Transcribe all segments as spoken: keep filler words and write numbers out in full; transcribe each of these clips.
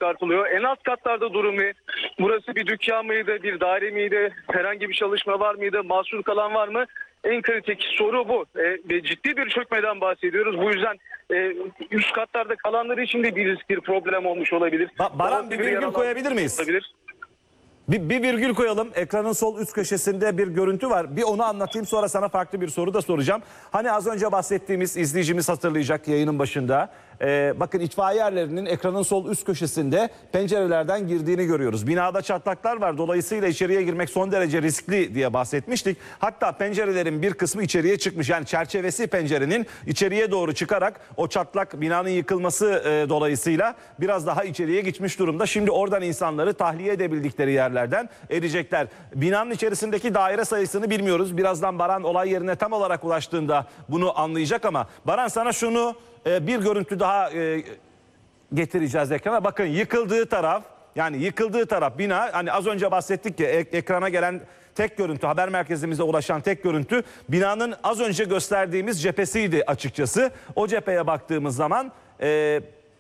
çıkartılıyor. En alt katlarda durum ne? Burası bir dükkan mıydı, bir daire miydi? Herhangi bir çalışma var mıydı? Mahsur kalan var mı? En kritik soru bu. E, ciddi bir çökmeden bahsediyoruz. Bu yüzden e, üst katlarda kalanlar için de bir risk, bir problem olmuş olabilir. Ba Baran, bir virgül koyabilir miyiz? Olabilir. Bir, bir virgül koyalım. Ekranın sol üst köşesinde bir görüntü var. Bir onu anlatayım, sonra sana farklı bir soru da soracağım. Hani az önce bahsettiğimiz, izleyicimiz hatırlayacak yayının başında. Ee, bakın itfaiye erlerinin ekranın sol üst köşesinde pencerelerden girdiğini görüyoruz. Binada çatlaklar var. Dolayısıyla içeriye girmek son derece riskli diye bahsetmiştik. Hatta pencerelerin bir kısmı içeriye çıkmış. Yani çerçevesi pencerenin içeriye doğru çıkarak o çatlak, binanın yıkılması e, dolayısıyla biraz daha içeriye geçmiş durumda. Şimdi oradan insanları tahliye edebildikleri yerlerden edecekler. Binanın içerisindeki daire sayısını bilmiyoruz. Birazdan Baran olay yerine tam olarak ulaştığında bunu anlayacak ama Baran, sana şunu e, bir görüntü daha e, getireceğiz ekrana. Bakın, yıkıldığı taraf, yani yıkıldığı taraf bina, hani az önce bahsettik ki ek, ekrana gelen tek görüntü, haber merkezimize ulaşan tek görüntü binanın az önce gösterdiğimiz cephesiydi açıkçası. O cepheye baktığımız zaman e,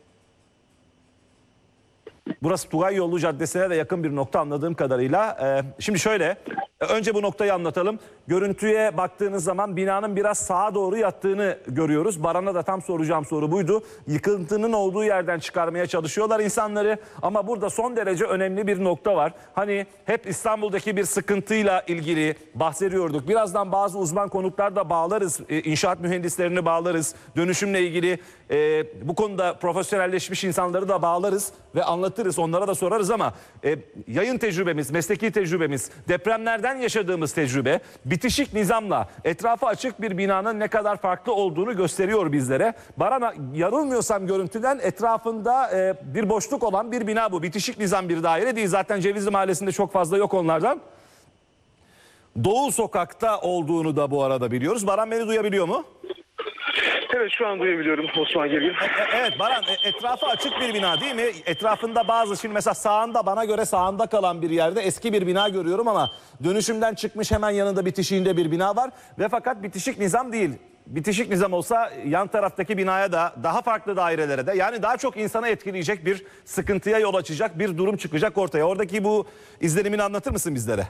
burası Tugay Yolu Caddesi'ne de yakın bir nokta anladığım kadarıyla. Ee, şimdi şöyle, önce bu noktayı anlatalım. Görüntüye baktığınız zaman binanın biraz sağa doğru yattığını görüyoruz. Baran'a da tam soracağım soru buydu. Yıkıntının olduğu yerden çıkarmaya çalışıyorlar insanları. Ama burada son derece önemli bir nokta var. Hani hep İstanbul'daki bir sıkıntıyla ilgili bahsediyorduk. Birazdan bazı uzman konuklar da bağlarız. E, inşaat mühendislerini bağlarız. Dönüşümle ilgili e, bu konuda profesyonelleşmiş insanları da bağlarız ve anlatırız. Onlara da sorarız ama e, yayın tecrübemiz, mesleki tecrübemiz, depremlerden yaşadığımız tecrübe, bitişik nizamla etrafı açık bir binanın ne kadar farklı olduğunu gösteriyor bizlere. Baran, yanılmıyorsam görüntüden etrafında e, bir boşluk olan bir bina bu. Bitişik nizam bir daire değil. Zaten Cevizli Mahallesi'nde çok fazla yok onlardan. Doğu Sokak'ta olduğunu da bu arada biliyoruz. Baran, beni duyabiliyor mu? Evet, şu an duyabiliyorum Osman Gergin. E, evet Baran, etrafı açık bir bina değil mi? Etrafında bazı, şimdi mesela sağında, bana göre sağında kalan bir yerde eski bir bina görüyorum ama dönüşümden çıkmış hemen yanında bitişiğinde bir bina var. Ve fakat bitişik nizam değil. Bitişik nizam olsa yan taraftaki binaya da, daha farklı dairelere de, yani daha çok insana etkileyecek bir sıkıntıya yol açacak bir durum çıkacak ortaya. Oradaki bu izlenimini anlatır mısın bizlere?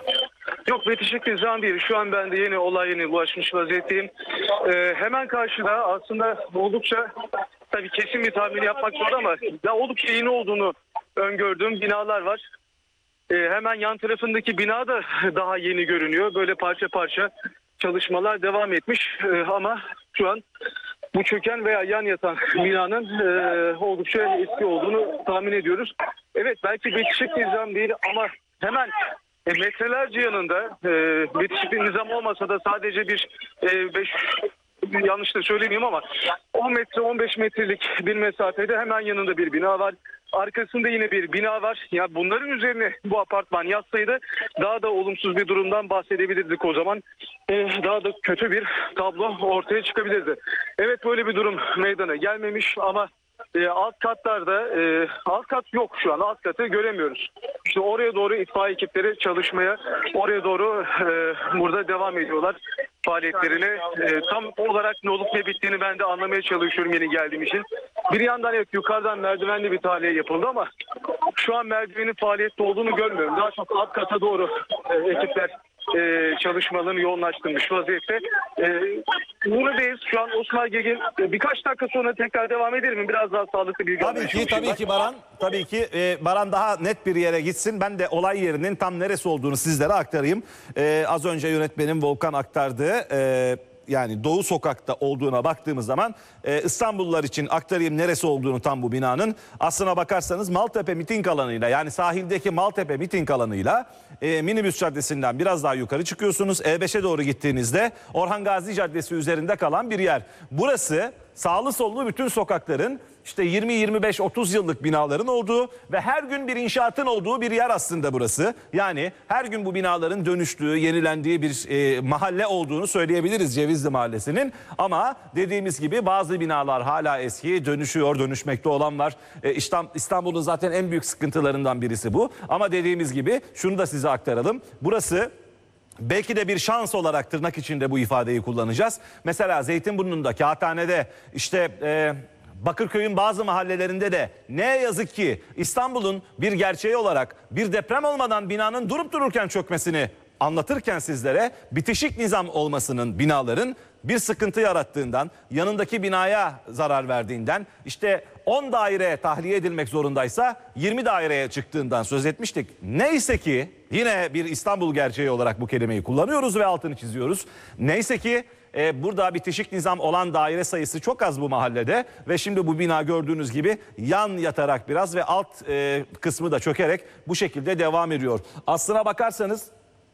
Yok, bitişik nizam değil. Şu an ben de yeni olay yeni ulaşmış vaziyetteyim. Ee, hemen karşıda aslında oldukça, tabii kesin bir tahmin yapmak zor ama ya oldukça yeni olduğunu öngördüğüm binalar var. Ee, hemen yan tarafındaki bina da daha yeni görünüyor. Böyle parça parça çalışmalar devam etmiş ee, ama şu an bu çöken veya yan yatan binanın e, oldukça eski olduğunu tahmin ediyoruz. Evet, belki bitişik nizam değil ama hemen E, metrelerce yanında e, bitişik bir nizam olmasa da sadece bir e, beş, yanlış da söylemeyeyim ama on metre on beş metrelik bir mesafede hemen yanında bir bina var. Arkasında yine bir bina var. Ya bunların üzerine bu apartman yatsaydı daha da olumsuz bir durumdan bahsedebilirdik o zaman. Ee, daha da kötü bir tablo ortaya çıkabilirdi. Evet, böyle bir durum meydana gelmemiş ama e, alt katlarda e, alt kat yok şu an. Alt katı göremiyoruz. İşte oraya doğru itfaiye ekipleri çalışmaya, oraya doğru e, burada devam ediyorlar faaliyetlerine. E, tam olarak ne olup ne bittiğini ben de anlamaya çalışıyorum yeni geldiğim için. Bir yandan evet, yukarıdan merdivenli bir tahliye yapıldı ama şu an merdivenin faaliyette olduğunu görmüyorum. Daha çok alt kata doğru e, ekipler e, çalışmalarını yoğunlaştırmış vaziyette. E, buradayız şu an Osman Gergin. E, birkaç dakika sonra tekrar devam edelim. Biraz daha sağlıklı bilgi almaya Tabii ki, çalışayım. tabii ki Baran. Tabii ki e, Baran daha net bir yere gitsin. Ben de olay yerinin tam neresi olduğunu sizlere aktarayım. E, az önce yönetmenim Volkan aktardı. E, yani Doğu Sokak'ta olduğuna baktığımız zaman e, İstanbullular için aktarayım neresi olduğunu tam bu binanın. Aslına bakarsanız Maltepe miting alanıyla, yani sahildeki Maltepe miting alanıyla e, Minibüs Caddesi'nden biraz daha yukarı çıkıyorsunuz. E beşe doğru gittiğinizde Orhan Gazi Caddesi üzerinde kalan bir yer. Burası sağlı sollu bütün sokakların, işte yirmi yirmi beş otuz yıllık binaların olduğu ve her gün bir inşaatın olduğu bir yer aslında burası. Yani her gün bu binaların dönüştüğü, yenilendiği bir e, mahalle olduğunu söyleyebiliriz Cevizli Mahallesi'nin. Ama dediğimiz gibi bazı binalar hala eski, dönüşüyor, dönüşmekte olan var. E, İstanbul'un zaten en büyük sıkıntılarından birisi bu. Ama dediğimiz gibi şunu da size aktaralım. Burası belki de bir şans olarak, tırnak içinde bu ifadeyi kullanacağız. Mesela Zeytinburnu'nda, Kağıthane'de, işte... E, Bakırköy'ün bazı mahallelerinde de ne yazık ki İstanbul'un bir gerçeği olarak bir deprem olmadan binanın durup dururken çökmesini anlatırken sizlere bitişik nizam olmasının binaların bir sıkıntı yarattığından, yanındaki binaya zarar verdiğinden, işte on daireye tahliye edilmek zorundaysa yirmi daireye çıktığından söz etmiştik. Neyse ki yine bir İstanbul gerçeği olarak bu kelimeyi kullanıyoruz ve altını çiziyoruz. Neyse ki e, burada bitişik nizam olan daire sayısı çok az bu mahallede ve şimdi bu bina gördüğünüz gibi yan yatarak biraz ve alt e, kısmı da çökerek bu şekilde devam ediyor. Aslına bakarsanız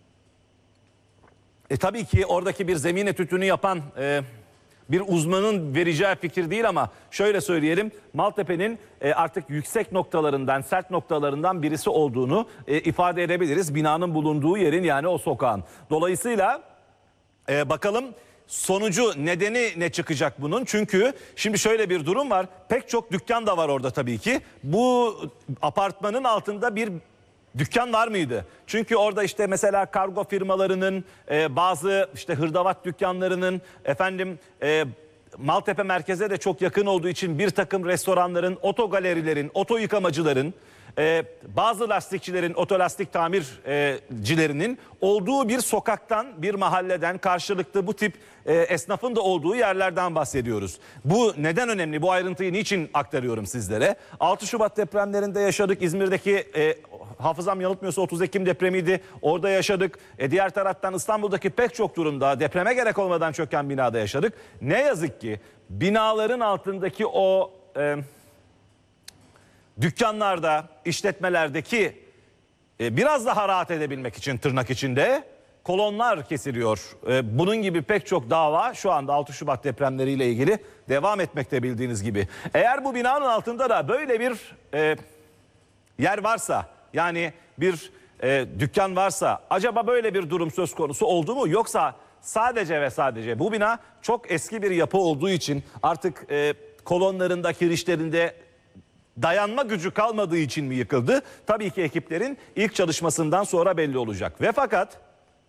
E tabii ki oradaki bir zemin etütünü yapan e, bir uzmanın vereceği fikir değil ama şöyle söyleyelim, Maltepe'nin e, artık yüksek noktalarından, sert noktalarından birisi olduğunu e, ifade edebiliriz. Binanın bulunduğu yerin, yani o sokağın. Dolayısıyla e, bakalım sonucu, nedeni ne çıkacak bunun? Çünkü şimdi şöyle bir durum var, pek çok dükkan da var orada tabii ki. Bu apartmanın altında bir dükkan var mıydı? Çünkü orada işte mesela kargo firmalarının, e, bazı işte hırdavat dükkanlarının, efendim e, Maltepe merkeze de çok yakın olduğu için bir takım restoranların, otogalerilerin, oto yıkamacıların, e, bazı lastikçilerin, otolastik tamircilerinin olduğu bir sokaktan, bir mahalleden, karşılıklı bu tip e, esnafın da olduğu yerlerden bahsediyoruz. Bu neden önemli? Bu ayrıntıyı niçin aktarıyorum sizlere? altı Şubat depremlerinde yaşadık. İzmir'deki e, hafızam yanıltmıyorsa otuz Ekim depremiydi. Orada yaşadık. E diğer taraftan İstanbul'daki pek çok durumda depreme gerek olmadan çöken binada yaşadık. Ne yazık ki binaların altındaki o e, dükkanlarda, işletmelerdeki e, biraz daha rahat edebilmek için tırnak içinde kolonlar kesiliyor. E, bunun gibi pek çok dava şu anda altı Şubat depremleriyle ilgili devam etmekte, bildiğiniz gibi. Eğer bu binanın altında da böyle bir e, yer varsa, yani bir e, dükkan varsa, acaba böyle bir durum söz konusu oldu mu? Yoksa sadece ve sadece bu bina çok eski bir yapı olduğu için artık e, kolonlarında, kirişlerinde dayanma gücü kalmadığı için mi yıkıldı? Tabii ki ekiplerin ilk çalışmasından sonra belli olacak. Ve fakat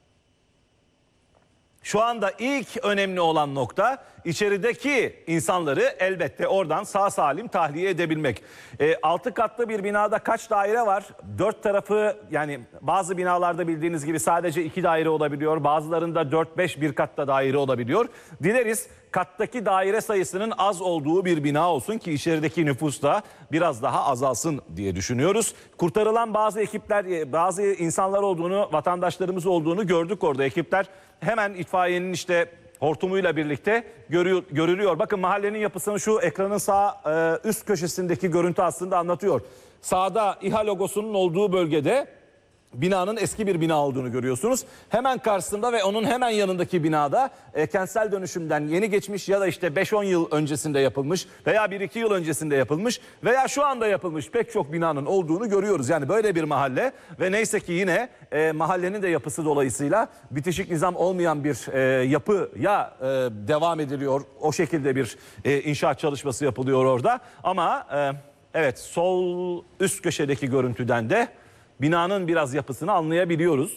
şu anda ilk önemli olan nokta içerideki insanları elbette oradan sağ salim tahliye edebilmek. E, altı katlı bir binada kaç daire var? Dört tarafı, yani bazı binalarda bildiğiniz gibi sadece iki daire olabiliyor. Bazılarında dört beş bir katta daire olabiliyor. Dileriz kattaki daire sayısının az olduğu bir bina olsun ki içerideki nüfus da biraz daha azalsın diye düşünüyoruz. Kurtarılan bazı ekipler, bazı insanlar olduğunu, vatandaşlarımız olduğunu gördük orada. Ekipler hemen itfaiyenin işte hortumuyla birlikte görüyor, görülüyor. Bakın mahallenin yapısını şu ekranın sağ e, üst köşesindeki görüntü aslında anlatıyor. Sağda İHA logosunun olduğu bölgede binanın eski bir bina olduğunu görüyorsunuz. Hemen karşısında ve onun hemen yanındaki binada e, kentsel dönüşümden yeni geçmiş ya da işte beş on yıl öncesinde yapılmış veya bir iki yıl öncesinde yapılmış veya şu anda yapılmış pek çok binanın olduğunu görüyoruz. Yani böyle bir mahalle ve neyse ki yine e, mahallenin de yapısı dolayısıyla bitişik nizam olmayan bir e, yapıya e, devam ediliyor. O şekilde bir e, inşaat çalışması yapılıyor orada. Ama e, evet, sol üst köşedeki görüntüden de binanın biraz yapısını anlayabiliyoruz.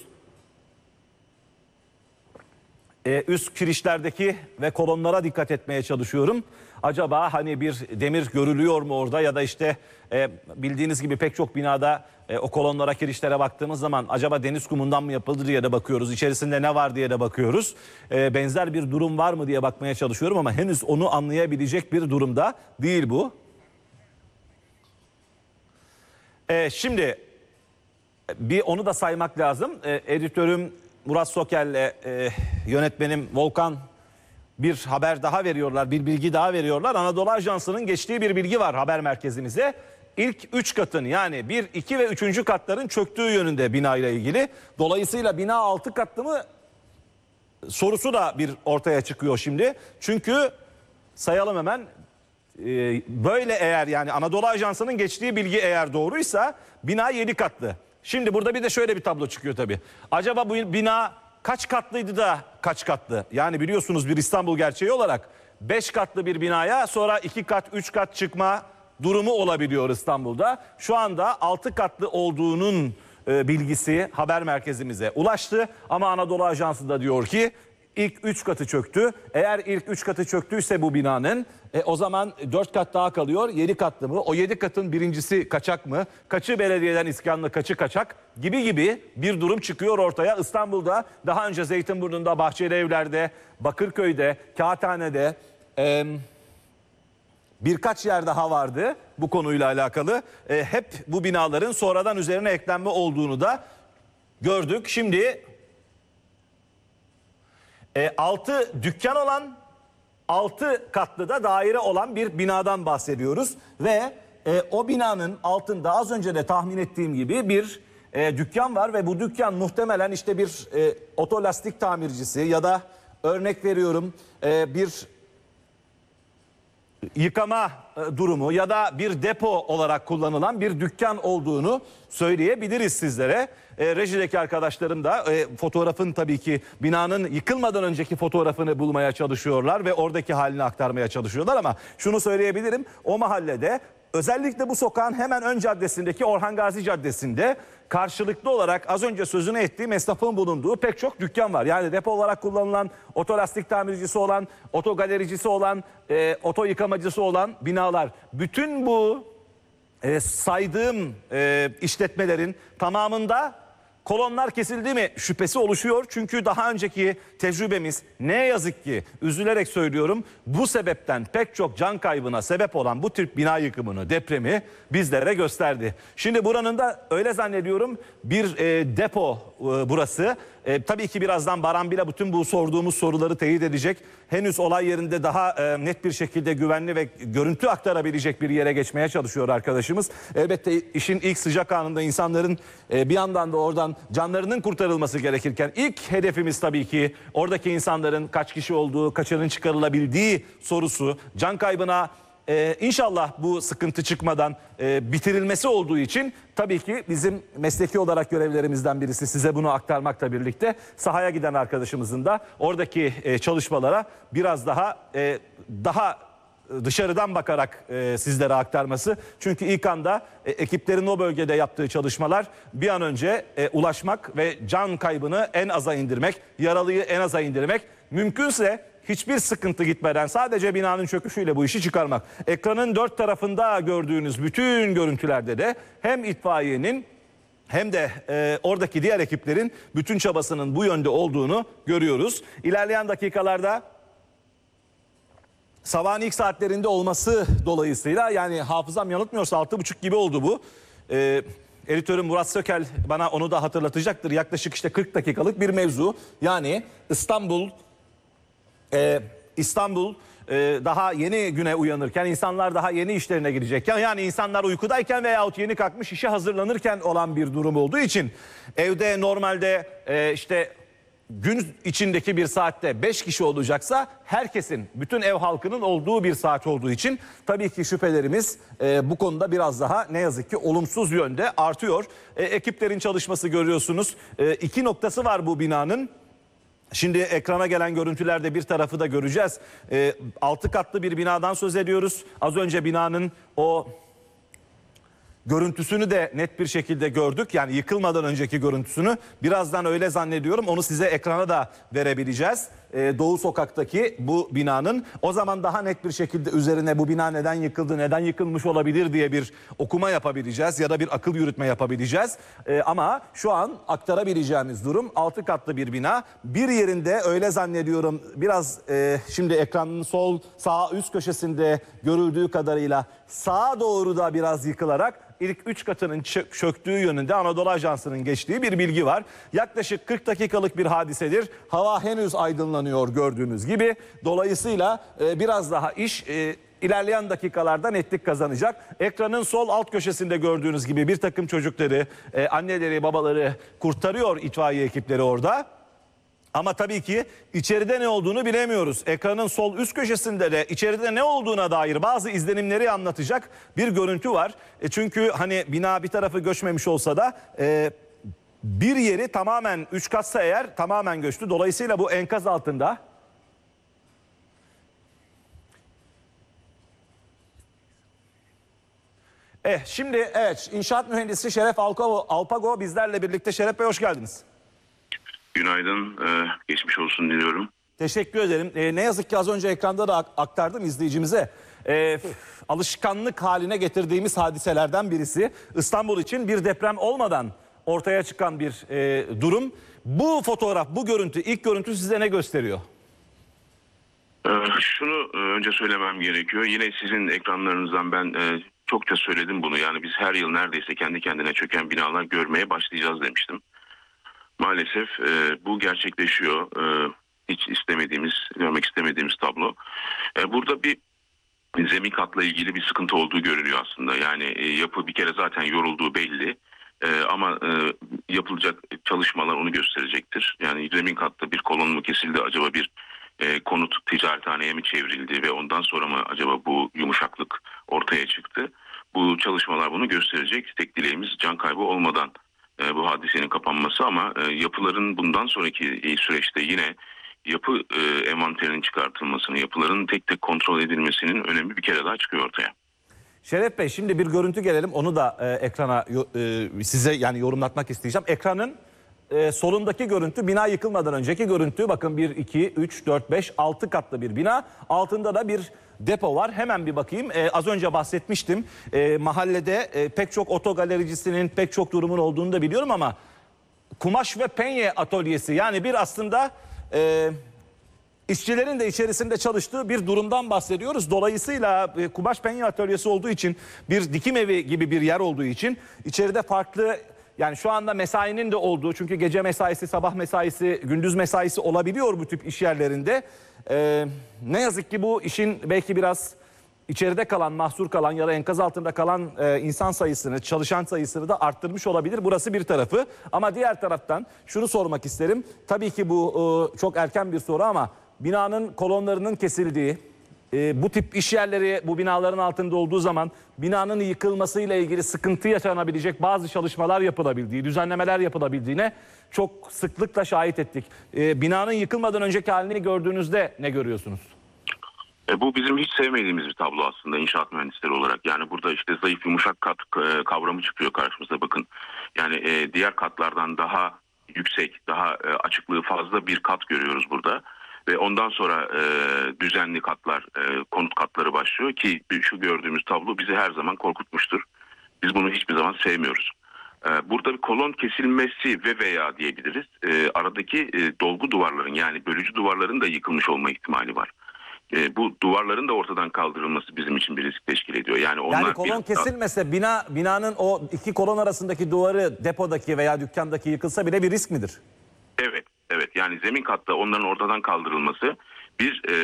Ee, üst kirişlerdeki ve kolonlara dikkat etmeye çalışıyorum. Acaba hani bir demir görülüyor mu orada ya da işte e, bildiğiniz gibi pek çok binada e, o kolonlara, kirişlere baktığımız zaman acaba deniz kumundan mı yapıldı diye de bakıyoruz. İçerisinde ne var diye de bakıyoruz. E, benzer bir durum var mı diye bakmaya çalışıyorum ama henüz onu anlayabilecek bir durumda değil bu. E, şimdi... Bir onu da saymak lazım. E, editörüm Murat Soker'le e, yönetmenim Volkan bir haber daha veriyorlar, bir bilgi daha veriyorlar. Anadolu Ajansı'nın geçtiği bir bilgi var haber merkezimize. İlk üç katın, yani bir, iki ve üçüncü katların çöktüğü yönünde binayla ilgili. Dolayısıyla bina altı katlı mı sorusu da bir ortaya çıkıyor şimdi. Çünkü sayalım hemen. E, böyle eğer, yani Anadolu Ajansı'nın geçtiği bilgi eğer doğruysa bina yedi katlı. Şimdi burada bir de şöyle bir tablo çıkıyor tabii. Acaba bu bina kaç katlıydı da kaç katlı? Yani biliyorsunuz bir İstanbul gerçeği olarak beş katlı bir binaya sonra iki kat, üç kat çıkma durumu olabiliyor İstanbul'da. Şu anda altı katlı olduğunun e, bilgisi haber merkezimize ulaştı. Ama Anadolu Ajansı da diyor ki İlk üç katı çöktü. Eğer ilk üç katı çöktüyse bu binanın e, o zaman dört kat daha kalıyor. yedi katlı mı? O yedi katın birincisi kaçak mı? Kaçı belediyeden iskanlı, kaçı kaçak gibi gibi bir durum çıkıyor ortaya. İstanbul'da daha önce Zeytinburnu'nda, Bahçelievler'de, Bakırköy'de, Kağıthane'de e, birkaç yer daha vardı bu konuyla alakalı. E, hep bu binaların sonradan üzerine eklenme olduğunu da gördük. Şimdi E, altı dükkan olan, altı katlı da daire olan bir binadan bahsediyoruz. Ve e, o binanın altında az önce de tahmin ettiğim gibi bir e, dükkan var. Ve bu dükkan muhtemelen işte bir e, otolastik tamircisi ya da örnek veriyorum e, bir yıkama e, durumu ya da bir depo olarak kullanılan bir dükkan olduğunu söyleyebiliriz sizlere. E, rejideki arkadaşlarım da e, fotoğrafın tabii ki binanın yıkılmadan önceki fotoğrafını bulmaya çalışıyorlar ve oradaki halini aktarmaya çalışıyorlar ama şunu söyleyebilirim, o mahallede özellikle bu sokağın hemen ön caddesindeki Orhan Gazi Caddesi'nde karşılıklı olarak az önce sözünü ettiğim esnafın bulunduğu pek çok dükkan var. Yani depo olarak kullanılan, otolastik tamircisi olan, oto galericisi olan, e, oto yıkamacısı olan binalar. Bütün bu e, saydığım e, işletmelerin tamamında kolonlar kesildi mi şüphesi oluşuyor. Çünkü daha önceki tecrübemiz ne yazık ki üzülerek söylüyorum bu sebepten pek çok can kaybına sebep olan bu tür bina yıkımını, depremi bizlere gösterdi. Şimdi buranın da öyle zannediyorum bir e, depo e, burası. E, tabii ki birazdan Baran Bila bütün bu sorduğumuz soruları teyit edecek. Henüz olay yerinde daha e, net bir şekilde güvenli ve görüntü aktarabilecek bir yere geçmeye çalışıyor arkadaşımız. Elbette işin ilk sıcak anında insanların e, bir yandan da oradan canlarının kurtarılması gerekirken ilk hedefimiz tabii ki oradaki insanların kaç kişi olduğu, kaçının çıkarılabildiği sorusu, can kaybına Ee, inşallah bu sıkıntı çıkmadan e, bitirilmesi olduğu için tabii ki bizim mesleki olarak görevlerimizden birisi size bunu aktarmakla birlikte sahaya giden arkadaşımızın da oradaki e, çalışmalara biraz daha e, daha dışarıdan bakarak e, sizlere aktarması. Çünkü ilk anda e, ekiplerin o bölgede yaptığı çalışmalar bir an önce e, ulaşmak ve can kaybını en aza indirmek, yaralıyı en aza indirmek, mümkünse hiçbir sıkıntı gitmeden sadece binanın çöküşüyle bu işi çıkarmak. Ekranın dört tarafında gördüğünüz bütün görüntülerde de hem itfaiyenin hem de e, oradaki diğer ekiplerin bütün çabasının bu yönde olduğunu görüyoruz. İlerleyen dakikalarda sabahın ilk saatlerinde olması dolayısıyla, yani hafızam yanıltmıyorsa altı buçuk gibi oldu bu. E, editörüm Murat Sökel bana onu da hatırlatacaktır. Yaklaşık işte kırk dakikalık bir mevzu. Yani İstanbul Ee, İstanbul e, daha yeni güne uyanırken, insanlar daha yeni işlerine gidecekken, yani insanlar uykudayken veyahut yeni kalkmış işe hazırlanırken olan bir durum olduğu için evde normalde e, işte gün içindeki bir saatte beş kişi olacaksa herkesin, bütün ev halkının olduğu bir saat olduğu için tabii ki şüphelerimiz e, bu konuda biraz daha ne yazık ki olumsuz yönde artıyor. E, ekiplerin çalışması görüyorsunuz. E, iki noktası var bu binanın. Şimdi ekrana gelen görüntülerde bir tarafı da göreceğiz. E, altı katlı bir binadan söz ediyoruz. Az önce binanın o görüntüsünü de net bir şekilde gördük. Yani yıkılmadan önceki görüntüsünü. Birazdan öyle zannediyorum. Onu size ekrana da verebileceğiz. Ee, Doğu Sokak'taki bu binanın. O zaman daha net bir şekilde üzerine bu bina neden yıkıldı, neden yıkılmış olabilir diye bir okuma yapabileceğiz. Ya da bir akıl yürütme yapabileceğiz. Ee, ama şu an aktarabileceğimiz durum altı katlı bir bina. Bir yerinde öyle zannediyorum biraz e, şimdi ekranın sol sağ üst köşesinde görüldüğü kadarıyla sağa doğru da biraz yıkılarak ilk üç katının çöktüğü yönünde Anadolu Ajansı'nın geçtiği bir bilgi var. Yaklaşık kırk dakikalık bir hadisedir. Hava henüz aydınlanıyor gördüğünüz gibi. Dolayısıyla e, biraz daha iş e, ilerleyen dakikalarda netlik kazanacak. Ekranın sol alt köşesinde gördüğünüz gibi bir takım çocukları, e, anneleri, babaları kurtarıyor itfaiye ekipleri orada. Ama tabii ki içeride ne olduğunu bilemiyoruz. Ekranın sol üst köşesinde de içeride ne olduğuna dair bazı izlenimleri anlatacak bir görüntü var. E çünkü hani bina bir tarafı göçmemiş olsa da e, bir yeri tamamen, üç katsa eğer tamamen göçtü. Dolayısıyla bu enkaz altında. Eh, şimdi evet, inşaat mühendisi Şeref Alpago, Alpago bizlerle birlikte. Şeref Bey, hoş geldiniz. Günaydın, ee, geçmiş olsun diliyorum. Teşekkür ederim. Ee, ne yazık ki az önce ekranda da ak- aktardım izleyicimize. Ee, alışkanlık haline getirdiğimiz hadiselerden birisi. İstanbul için bir deprem olmadan ortaya çıkan bir e, durum. Bu fotoğraf, bu görüntü, ilk görüntü size ne gösteriyor? Ee, Şunu e, önce söylemem gerekiyor. Yine sizin ekranlarınızdan ben e, çokça söyledim bunu. Yani biz her yıl neredeyse kendi kendine çöken binalar görmeye başlayacağız demiştim. Maalesef e, bu gerçekleşiyor. E, hiç istemediğimiz, görmek istemediğimiz tablo. E, burada bir zemin katla ilgili bir sıkıntı olduğu görülüyor aslında. Yani e, yapı bir kere zaten yorulduğu belli. E, ama e, yapılacak çalışmalar onu gösterecektir. Yani zemin katta bir kolon mu kesildi, acaba bir e, konut ticarethaneye mi çevrildi ve ondan sonra mı acaba bu yumuşaklık ortaya çıktı? Bu çalışmalar bunu gösterecek. Tek dileğimiz can kaybı olmadan e, bu hadisenin kapanması, ama e, yapıların bundan sonraki e, süreçte yine yapı e, envanterinin çıkartılmasını, yapıların tek tek kontrol edilmesinin önemi bir kere daha çıkıyor ortaya. Şeref Bey, şimdi bir görüntü gelelim. Onu da e, ekrana yo- e, size yani yorumlatmak isteyeceğim. Ekranın e, solundaki görüntü bina yıkılmadan önceki görüntü. Bakın bir, iki, üç, dört, beş, altı katlı bir bina. Altında da bir depo var. Hemen bir bakayım. E, az önce bahsetmiştim. E, mahallede e, pek çok otogalericisinin, pek çok durumun olduğunu da biliyorum ama kumaş ve penye atölyesi, yani bir aslında e, işçilerin de içerisinde çalıştığı bir durumdan bahsediyoruz. Dolayısıyla e, kumaş penye atölyesi olduğu için, bir dikim evi gibi bir yer olduğu için içeride farklı, yani şu anda mesainin de olduğu, çünkü gece mesaisi, sabah mesaisi, gündüz mesaisi olabiliyor bu tip iş yerlerinde. E, ne yazık ki bu işin belki biraz içeride kalan, mahsur kalan ya da enkaz altında kalan e, insan sayısını, çalışan sayısını da arttırmış olabilir. Burası bir tarafı. Ama diğer taraftan şunu sormak isterim. Tabii ki bu e, çok erken bir soru ama binanın kolonlarının kesildiği, e, bu tip iş yerleri bu binaların altında olduğu zaman binanın yıkılmasıyla ilgili sıkıntı yaşanabilecek bazı çalışmalar yapılabildiği, düzenlemeler yapılabildiğine çok sıklıkla şahit ettik. E, binanın yıkılmadan önceki halini gördüğünüzğünüzde ne görüyorsunuz? E, bu bizim hiç sevmediğimiz bir tablo aslında inşaat mühendisleri olarak. Yani burada işte zayıf yumuşak kat e, kavramı çıkıyor karşımıza, bakın. Yani e, diğer katlardan daha yüksek, daha e, açıklığı fazla bir kat görüyoruz burada. Ve ondan sonra e, düzenli katlar, e, konut katları başlıyor ki şu gördüğümüz tablo bizi her zaman korkutmuştur. Biz bunu hiçbir zaman sevmiyoruz. E, burada bir kolon kesilmesi ve veya diyebiliriz. E, aradaki e, dolgu duvarların, yani bölücü duvarların da yıkılmış olma ihtimali var. E, bu duvarların da ortadan kaldırılması bizim için bir risk teşkil ediyor. Yani onlar Yani kolon bir, kesilmese, bina binanın o iki kolon arasındaki duvarı, depodaki veya dükkandaki yıkılsa bile bir risk midir? Evet, evet. Yani zemin katta onların ortadan kaldırılması bir e,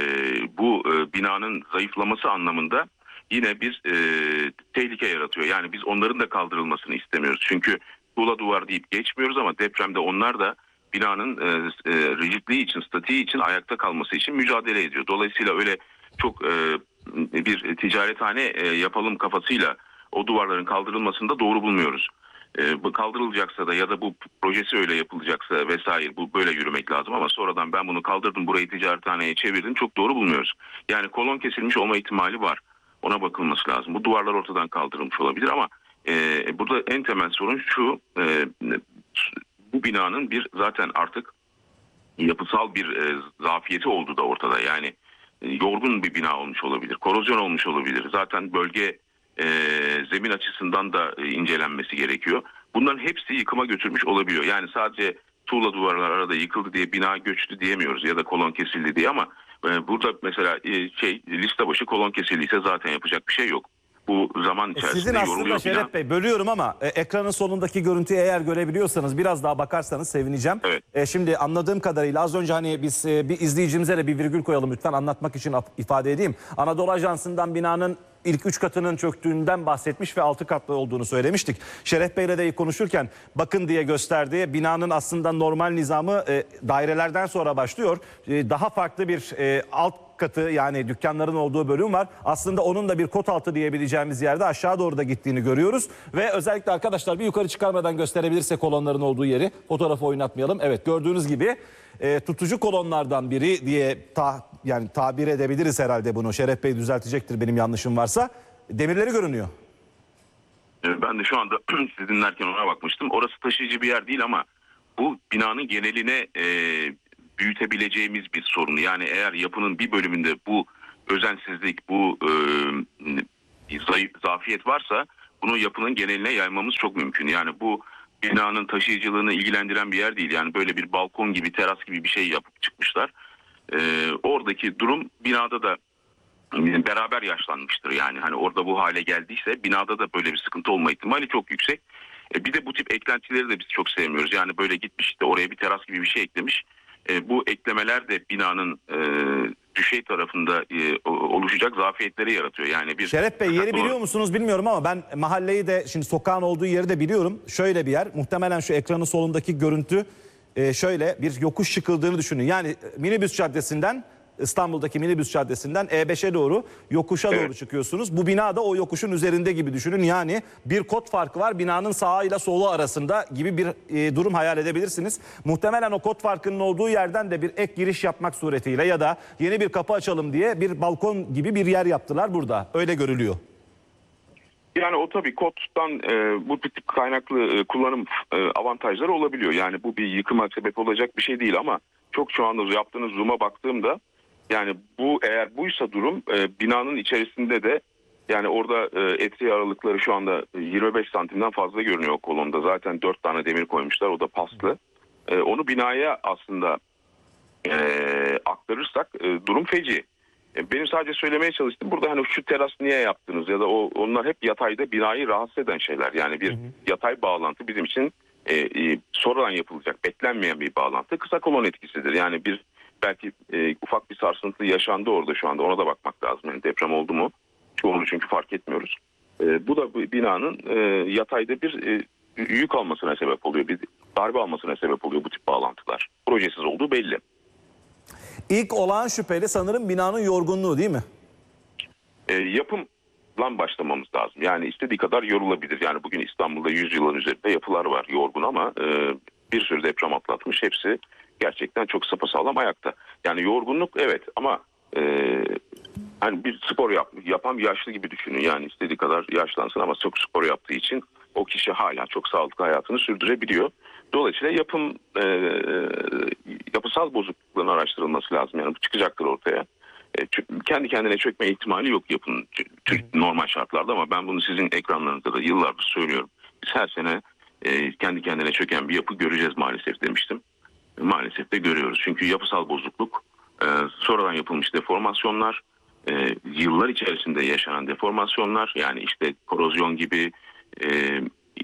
bu e, binanın zayıflaması anlamında yine bir e, tehlike yaratıyor. Yani biz onların da kaldırılmasını istemiyoruz. Çünkü tuğla duvar deyip geçmiyoruz ama depremde onlar da binanın e, e, rigidliği için, statiği için, ayakta kalması için mücadele ediyor. Dolayısıyla öyle çok e, bir ticarethane e, yapalım kafasıyla o duvarların kaldırılmasını da doğru bulmuyoruz. E, bu kaldırılacaksa da ya da bu projesi öyle yapılacaksa vesaire, bu böyle yürümek lazım, ama sonradan ben bunu kaldırdım, burayı ticarethaneye çevirdim, çok doğru bulmuyoruz. Yani kolon kesilmiş olma ihtimali var. Ona bakılması lazım. Bu duvarlar ortadan kaldırılmış olabilir ama e, burada en temel sorun şu: e, bu binanın bir zaten artık yapısal bir e, zafiyeti olduğu da ortada. Yani e, yorgun bir bina olmuş olabilir, korozyon olmuş olabilir. Zaten bölge e, zemin açısından da e, incelenmesi gerekiyor. Bunların hepsi yıkıma götürmüş olabiliyor. Yani sadece tuğla duvarlar arada yıkıldı diye bina göçtü diyemiyoruz ya da kolon kesildi diye, ama e, burada mesela e, şey liste başı kolon kesildiyse zaten yapacak bir şey yok. Bu zaman içerisinde Sizin aslında yoruluyor Şeref bina. Bey, bölüyorum ama e, ekranın sonundaki görüntüyü eğer görebiliyorsanız biraz daha bakarsanız sevineceğim. Evet. E, şimdi anladığım kadarıyla az önce hani biz e, bir izleyicimize de bir virgül koyalım lütfen, anlatmak için ifade edeyim. Anadolu Ajansı'ndan binanın ilk üç katının çöktüğünden bahsetmiş ve altı katlı olduğunu söylemiştik. Şeref Bey'le de konuşurken bakın diye gösterdiği binanın aslında normal nizamı e, dairelerden sonra başlıyor. E, daha farklı bir e, alt katı, yani dükkanların olduğu bölüm var. Aslında onun da bir kot altı diyebileceğimiz yerde aşağı doğru da gittiğini görüyoruz. Ve özellikle arkadaşlar bir yukarı çıkarmadan gösterebilirse kolonların olduğu yeri, fotoğrafı oynatmayalım. Evet, gördüğünüz gibi e, tutucu kolonlardan biri diye ta, yani tabir edebiliriz herhalde bunu. Şeref Bey düzeltecektir benim yanlışım varsa. Demirleri görünüyor. Ben de şu anda sizi dinlerken ona bakmıştım. Orası taşıyıcı bir yer değil ama bu binanın geneline e, büyütebileceğimiz bir sorun. Yani eğer yapının bir bölümünde bu özensizlik, bu e, zayıf, zafiyet varsa bunu yapının geneline yaymamız çok mümkün. Yani bu binanın taşıyıcılığını ilgilendiren bir yer değil. Yani böyle bir balkon gibi, teras gibi bir şey yapıp çıkmışlar. E, oradaki durum binada da beraber yaşlanmıştır. Yani hani orada bu hale geldiyse binada da böyle bir sıkıntı olma ihtimali çok yüksek. E, bir de bu tip eklentileri de biz çok sevmiyoruz. Yani böyle gitmiş de oraya bir teras gibi bir şey eklemiş. E, bu eklemeler de binanın e, düşey tarafında e, oluşacak zafiyetleri yaratıyor. Yani bir Şeref Bey, yeri biliyor musunuz bilmiyorum ama ben mahalleyi de, şimdi sokağın olduğu yeri de biliyorum. Şöyle bir yer, muhtemelen şu ekranın solundaki görüntü e, şöyle bir yokuş çıkıldığını düşünün. Yani minibüs caddesinden, İstanbul'daki minibüs caddesinden E beşe doğru yokuşa Evet. doğru çıkıyorsunuz. Bu bina da o yokuşun üzerinde gibi düşünün. Yani bir kod farkı var binanın sağıyla solu arasında gibi bir e, durum hayal edebilirsiniz. Muhtemelen o kod farkının olduğu yerden de bir ek giriş yapmak suretiyle ya da yeni bir kapı açalım diye bir balkon gibi bir yer yaptılar burada. Öyle görülüyor. Yani o tabii koddan e, bu tip kaynaklı e, kullanım e, avantajları olabiliyor. Yani bu bir yıkıma sebep olacak bir şey değil ama çok şu anda yaptığınız zoom'a baktığımda yani bu eğer buysa durum e, binanın içerisinde de yani orada e, etri aralıkları şu anda yirmi beş santimden fazla görünüyor o kolonda. Zaten dört tane demir koymuşlar, o da paslı. E, onu binaya aslında e, aktarırsak e, durum feci. E, benim sadece söylemeye çalıştım burada hani şu teras niye yaptınız ya da o onlar hep yatayda binayı rahatsız eden şeyler. Yani bir hı hı. yatay bağlantı bizim için e, e, sonradan yapılacak, beklenmeyen bir bağlantı. Kısa kolon etkisidir. Yani bir belki e, ufak bir sarsıntı yaşandı orada şu anda. Ona da bakmak lazım. Yani deprem oldu mu? Çoğunu çünkü fark etmiyoruz. E, bu da bu binanın e, yatayda bir e, yük almasına sebep oluyor. Bir darbe almasına sebep oluyor bu tip bağlantılar. Projesiz olduğu belli. İlk olağan şüpheli sanırım binanın yorgunluğu değil mi? E, yapımla başlamamız lazım. Yani istediği kadar yorulabilir. Yani bugün İstanbul'da yüz yılın üzerinde yapılar var yorgun ama e, bir sürü deprem atlatmış. Hepsi gerçekten çok sapasağlam ayakta. Yani yorgunluk evet ama e, hani bir spor yap, yapan yaşlı gibi düşünün. Yani istediği kadar yaşlansın ama çok spor yaptığı için o kişi hala çok sağlıklı hayatını sürdürebiliyor. Dolayısıyla yapım e, yapısal bozuklukların araştırılması lazım. Yani bu çıkacaktır ortaya. E, kendi kendine çökme ihtimali yok yapının normal şartlarda ama ben bunu sizin ekranlarınızda da yıllardır söylüyorum. Biz her sene e, kendi kendine çöken bir yapı göreceğiz maalesef demiştim. Maalesef de görüyoruz. Çünkü yapısal bozukluk, e, sonradan yapılmış deformasyonlar, e, yıllar içerisinde yaşanan deformasyonlar, yani işte korozyon gibi e,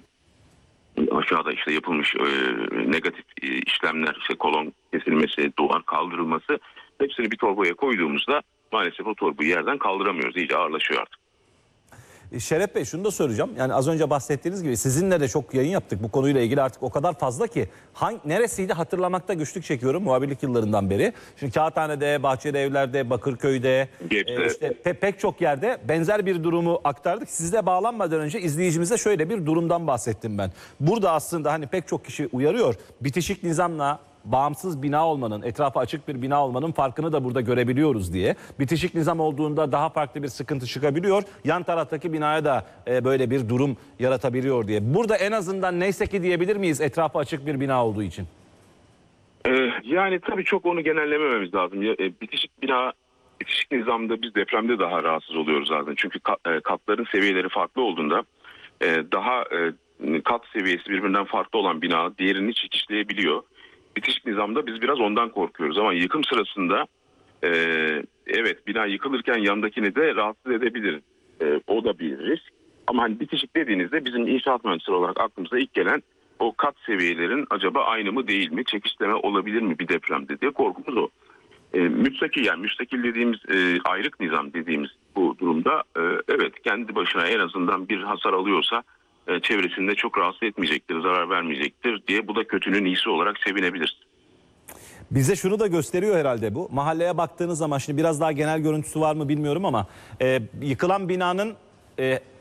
aşağıda işte yapılmış e, negatif e, işlemler, işte kolon kesilmesi, duvar kaldırılması, hepsini bir torbaya koyduğumuzda maalesef o torbayı yerden kaldıramıyoruz. İyice ağırlaşıyor artık. Şeref Bey, şunu da soracağım. Yani az önce bahsettiğiniz gibi sizinle de çok yayın yaptık bu konuyla ilgili, artık o kadar fazla ki hangi, neresiydi hatırlamakta güçlük çekiyorum muhabirlik yıllarından beri. Şimdi Kağıthane'de, Bahçeli Evler'de, Bakırköy'de e, işte pe, pek çok yerde benzer bir durumu aktardık. Sizle bağlanmadan önce izleyicimize şöyle bir durumdan bahsettim ben. Burada aslında hani pek çok kişi uyarıyor. Bitişik nizamla bağımsız bina olmanın, etrafı açık bir bina olmanın farkını da burada görebiliyoruz diye. Bitişik nizam olduğunda daha farklı bir sıkıntı çıkabiliyor. Yan taraftaki binaya da e, böyle bir durum yaratabiliyor diye. Burada en azından neyse ki diyebilir miyiz etrafı açık bir bina olduğu için? Ee, yani tabii çok onu genellemememiz lazım. E, bitişik bina, bitişik nizamda biz depremde daha rahatsız oluyoruz zaten. Çünkü kat, e, katların seviyeleri farklı olduğunda e, daha e, kat seviyesi birbirinden farklı olan bina diğerini çekişleyebiliyor. Bitişik nizamda biz biraz ondan korkuyoruz ama yıkım sırasında e, evet bina yıkılırken yandakini de rahatsız edebilir. E, o da bir risk. Ama hani bitişik dediğinizde bizim inşaat mühendisleri olarak aklımıza ilk gelen o kat seviyelerin acaba aynı mı değil mi? Çekişleme olabilir mi bir depremde diye korkumuz o. E, müstakil yani müstakil dediğimiz e, ayrık nizam dediğimiz bu durumda e, evet kendi başına en azından bir hasar alıyorsa e, çevresinde çok rahatsız etmeyecektir, zarar vermeyecektir diye bu da kötünün iyisi olarak sevinebiliriz. Bize şunu da gösteriyor herhalde bu. Mahalleye baktığınız zaman şimdi biraz daha genel görüntüsü var mı bilmiyorum ama e, yıkılan binanın e,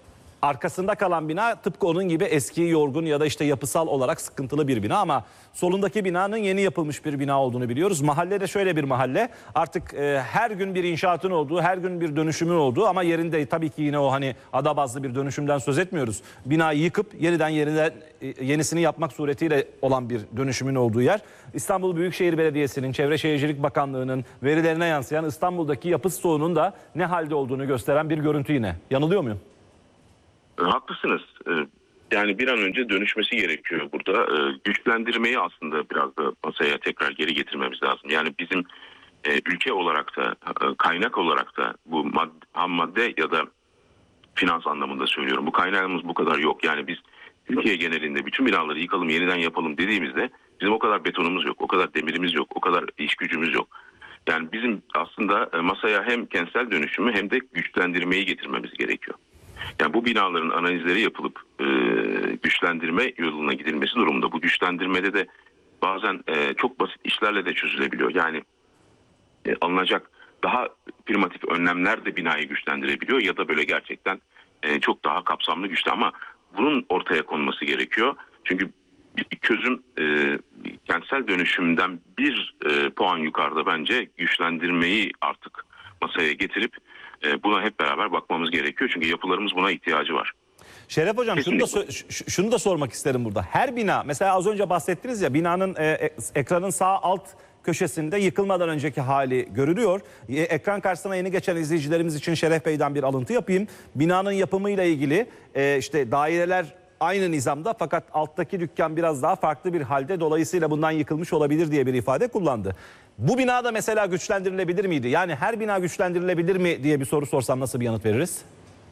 Arkasında kalan bina tıpkı onun gibi eski, yorgun ya da işte yapısal olarak sıkıntılı bir bina ama solundaki binanın yeni yapılmış bir bina olduğunu biliyoruz. Mahalle de şöyle bir mahalle. Artık e, her gün bir inşaatın olduğu, her gün bir dönüşümün olduğu ama yerinde tabii ki yine o hani ada bazlı bir dönüşümden söz etmiyoruz. Binayı yıkıp yeniden yeniden e, yenisini yapmak suretiyle olan bir dönüşümün olduğu yer. İstanbul Büyükşehir Belediyesi'nin, Çevre Şehircilik Bakanlığı'nın verilerine yansıyan İstanbul'daki yapı stoğunun da ne halde olduğunu gösteren bir görüntü yine. Yanılıyor muyum? Haklısınız. Yani bir an önce dönüşmesi gerekiyor burada. Güçlendirmeyi aslında biraz da masaya tekrar geri getirmemiz lazım. Yani bizim ülke olarak da kaynak olarak da bu madde, ham madde ya da finans anlamında söylüyorum. Bu kaynağımız bu kadar yok. Yani biz Türkiye genelinde bütün binaları yıkalım, yeniden yapalım dediğimizde bizim o kadar betonumuz yok, o kadar demirimiz yok, o kadar iş gücümüz yok. Yani bizim aslında masaya hem kentsel dönüşümü hem de güçlendirmeyi getirmemiz gerekiyor. Yani bu binaların analizleri yapılıp e, güçlendirme yoluna gidilmesi durumunda. Bu güçlendirmede de bazen e, çok basit işlerle de çözülebiliyor. Yani e, alınacak daha primitif önlemler de binayı güçlendirebiliyor ya da böyle gerçekten e, çok daha kapsamlı güçlü ama bunun ortaya konması gerekiyor. Çünkü bir çözüm e, kentsel dönüşümden bir e, puan yukarıda bence güçlendirmeyi artık masaya getirip buna hep beraber bakmamız gerekiyor. Çünkü yapılarımız buna ihtiyacı var. Şeref Hocam şunu da, şunu da sormak isterim burada. Her bina mesela az önce bahsettiniz ya binanın e, ekranın sağ alt köşesinde yıkılmadan önceki hali görülüyor. E, ekran karşısına yeni geçen izleyicilerimiz için Şeref Bey'den bir alıntı yapayım. Binanın yapımıyla ilgili e, işte daireler aynı nizamda fakat alttaki dükkan biraz daha farklı bir halde. Dolayısıyla bundan yıkılmış olabilir diye bir ifade kullandı. Bu bina da mesela güçlendirilebilir miydi? Yani her bina güçlendirilebilir mi diye bir soru sorsam nasıl bir yanıt veririz?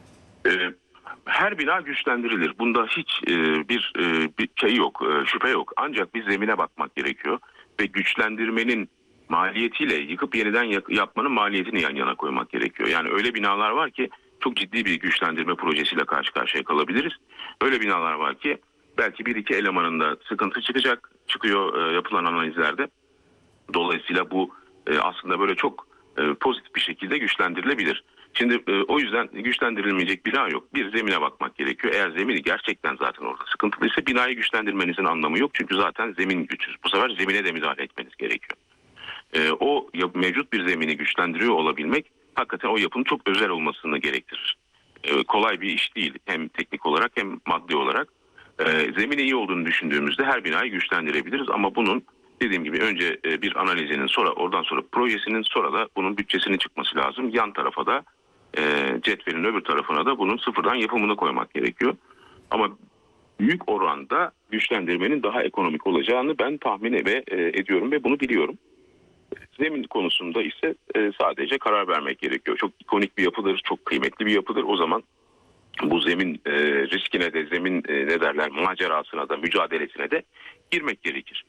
Her bina güçlendirilir. Bunda hiç bir, bir şey yok, şüphe yok. Ancak bir zemine bakmak gerekiyor. Ve güçlendirmenin maliyetiyle yıkıp yeniden yapmanın maliyetini yan yana koymak gerekiyor. Yani öyle binalar var ki çok ciddi bir güçlendirme projesiyle karşı karşıya kalabiliriz. Öyle binalar var ki belki bir iki elemanında sıkıntı çıkacak, çıkıyor yapılan analizlerde. Dolayısıyla bu aslında böyle çok pozitif bir şekilde güçlendirilebilir. Şimdi o yüzden güçlendirilmeyecek bina yok. Bir zemine bakmak gerekiyor. Eğer zemini gerçekten zaten orada sıkıntılıysa binayı güçlendirmenizin anlamı yok. Çünkü zaten zemin güçsüz. Bu sefer zemine de müdahale etmeniz gerekiyor. O mevcut bir zemini güçlendiriyor olabilmek hakikaten o yapının çok özel olmasını gerektirir. Kolay bir iş değil. Hem teknik olarak hem maddi olarak. Zemini iyi olduğunu düşündüğümüzde her binayı güçlendirebiliriz. Ama bunun dediğim gibi önce bir analizinin sonra oradan sonra projesinin sonra da bunun bütçesinin çıkması lazım. Yan tarafa da e, cetvelin öbür tarafına da bunun sıfırdan yapımını koymak gerekiyor. Ama büyük oranda güçlendirmenin daha ekonomik olacağını ben tahmin ve e, ediyorum ve bunu biliyorum. Zemin konusunda ise e, sadece karar vermek gerekiyor. Çok ikonik bir yapıdır, çok kıymetli bir yapıdır. O zaman bu zemin e, riskine de zemin e, ne derler macerasına da mücadelesine de girmek gerekir.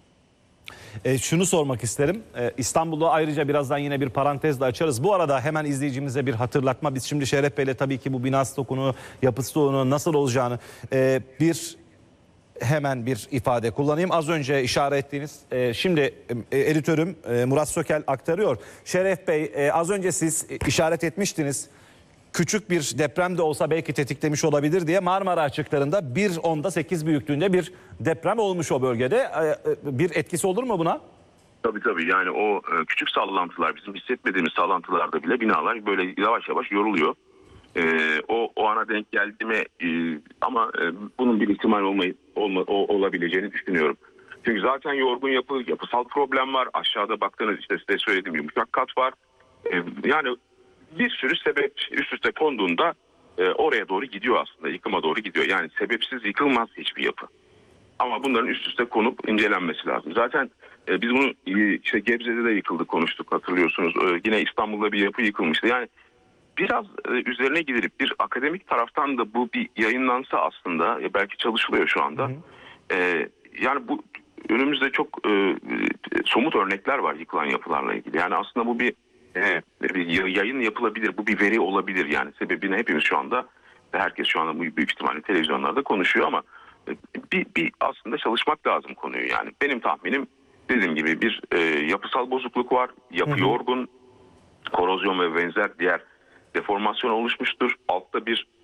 E, şunu sormak isterim. E, İstanbul'u ayrıca birazdan yine bir parantezle açarız. Bu arada hemen izleyicimize bir hatırlatma. Biz şimdi Şeref Bey'le tabii ki bu bina stokunu, yapı stoğunu nasıl olacağını e, bir hemen bir ifade kullanayım. Az önce işaret ettiğiniz e, şimdi e, editörüm e, Murat Sökel aktarıyor. Şeref Bey e, az önce siz işaret etmiştiniz. Küçük bir deprem de olsa belki tetiklemiş olabilir diye Marmara açıklarında bir nokta onda sekiz büyüklüğünde bir deprem olmuş o bölgede. Bir etkisi olur mu buna? Tabii tabii yani o küçük sallantılar bizim hissetmediğimiz sallantılarda bile binalar böyle yavaş yavaş yoruluyor. Ee, o, o ana denk geldi mi e, ama e, bunun bir ihtimal olmayı, olma, o, olabileceğini düşünüyorum. Çünkü zaten yorgun yapı, yapısal problem var. Aşağıda baktığınız işte size söylediğim yumuşak kat var. Ee, yani bir sürü sebep üst üste konduğunda e, oraya doğru gidiyor aslında. Yıkıma doğru gidiyor. Yani sebepsiz yıkılmaz hiçbir yapı. Ama bunların üst üste konup incelenmesi lazım. Zaten e, biz bunu e, işte Gebze'de de yıkıldı konuştuk hatırlıyorsunuz. E, yine İstanbul'da bir yapı yıkılmıştı. Yani biraz e, üzerine gidilip bir akademik taraftan da bu bir yayınlansa aslında e, belki çalışılıyor şu anda. Hı hı. E, yani bu önümüzde çok e, somut örnekler var yıkılan yapılarla ilgili. Yani aslında bu bir Evet, bir yayın yapılabilir. Bu bir veri olabilir yani. Sebebini hepimiz şu anda herkes şu anda büyük ihtimalle televizyonlarda konuşuyor ama bir, bir aslında çalışmak lazım konuyu yani. Benim tahminim dediğim gibi bir e, yapısal bozukluk var. Yapı yorgun, korozyon ve benzer diğer deformasyon oluşmuştur. Altta bir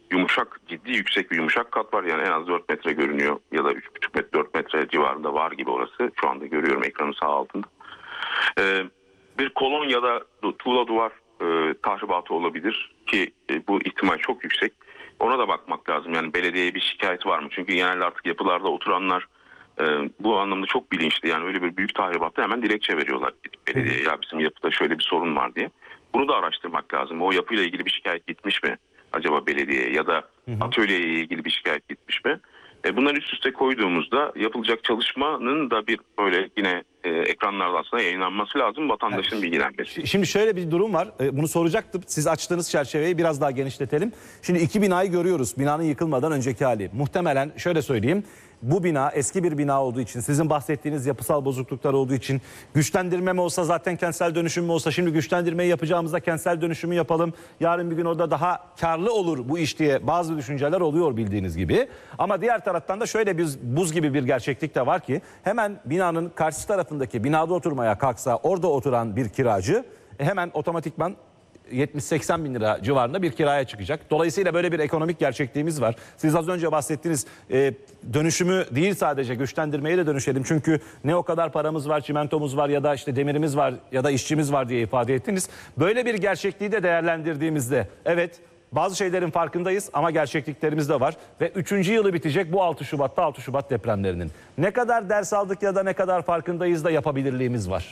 yumuşak, ciddi yüksek bir yumuşak kat var. Yani en az dört metre görünüyor ya da üç buçuk metre, dört metre civarında var gibi orası. Şu anda görüyorum ekranın sağ altında. Ee, bir kolon ya da tuğla duvar e, tahribatı olabilir ki e, bu ihtimal çok yüksek. Ona da bakmak lazım. Yani belediyeye bir şikayet var mı? Çünkü genelde artık yapılarda oturanlar e, bu anlamda çok bilinçli. Yani öyle bir büyük tahribatta hemen dilekçe veriyorlar belediyeye. Ya bizim yapıda şöyle bir sorun var diye. Bunu da araştırmak lazım. O yapıyla ilgili bir şikayet gitmiş mi acaba belediyeye ya da atölyeye ilgili bir şikayet gitmiş mi? E, bunları üst üste koyduğumuzda yapılacak çalışmanın da bir böyle yine e, ekranlarda aslında yayınlanması lazım. Vatandaşın Evet. bilgilenmesi. Şimdi şöyle bir durum var. E, Bunu soracaktım. Siz açtığınız çerçeveyi biraz daha genişletelim. Şimdi iki binayı görüyoruz. Binanın yıkılmadan önceki hali. Muhtemelen şöyle söyleyeyim. Bu bina eski bir bina olduğu için, sizin bahsettiğiniz yapısal bozukluklar olduğu için, güçlendirme mi olsa, zaten kentsel dönüşüm mü olsa, şimdi güçlendirmeyi yapacağımızda kentsel dönüşümü yapalım, yarın bir gün orada daha karlı olur bu iş diye bazı düşünceler oluyor bildiğiniz gibi. Ama diğer taraftan da şöyle bir buz gibi bir gerçeklik de var ki, hemen binanın karşı tarafındaki binada oturmaya kalksa orada oturan bir kiracı hemen otomatikman yetmiş seksen bin lira civarında bir kiraya çıkacak. Dolayısıyla böyle bir ekonomik gerçekliğimiz var. Siz az önce bahsettiğiniz e, dönüşümü değil, sadece güçlendirmeye de dönüşelim. Çünkü ne o kadar paramız var, çimentomuz var ya da işte demirimiz var ya da işçimiz var diye ifade ettiniz. Böyle bir gerçekliği de değerlendirdiğimizde evet, bazı şeylerin farkındayız ama gerçekliklerimiz de var. Ve üçüncü yılı bitecek bu altı Şubat'ta, altı Şubat depremlerinin. Ne kadar ders aldık ya da ne kadar farkındayız da yapabilirliğimiz var.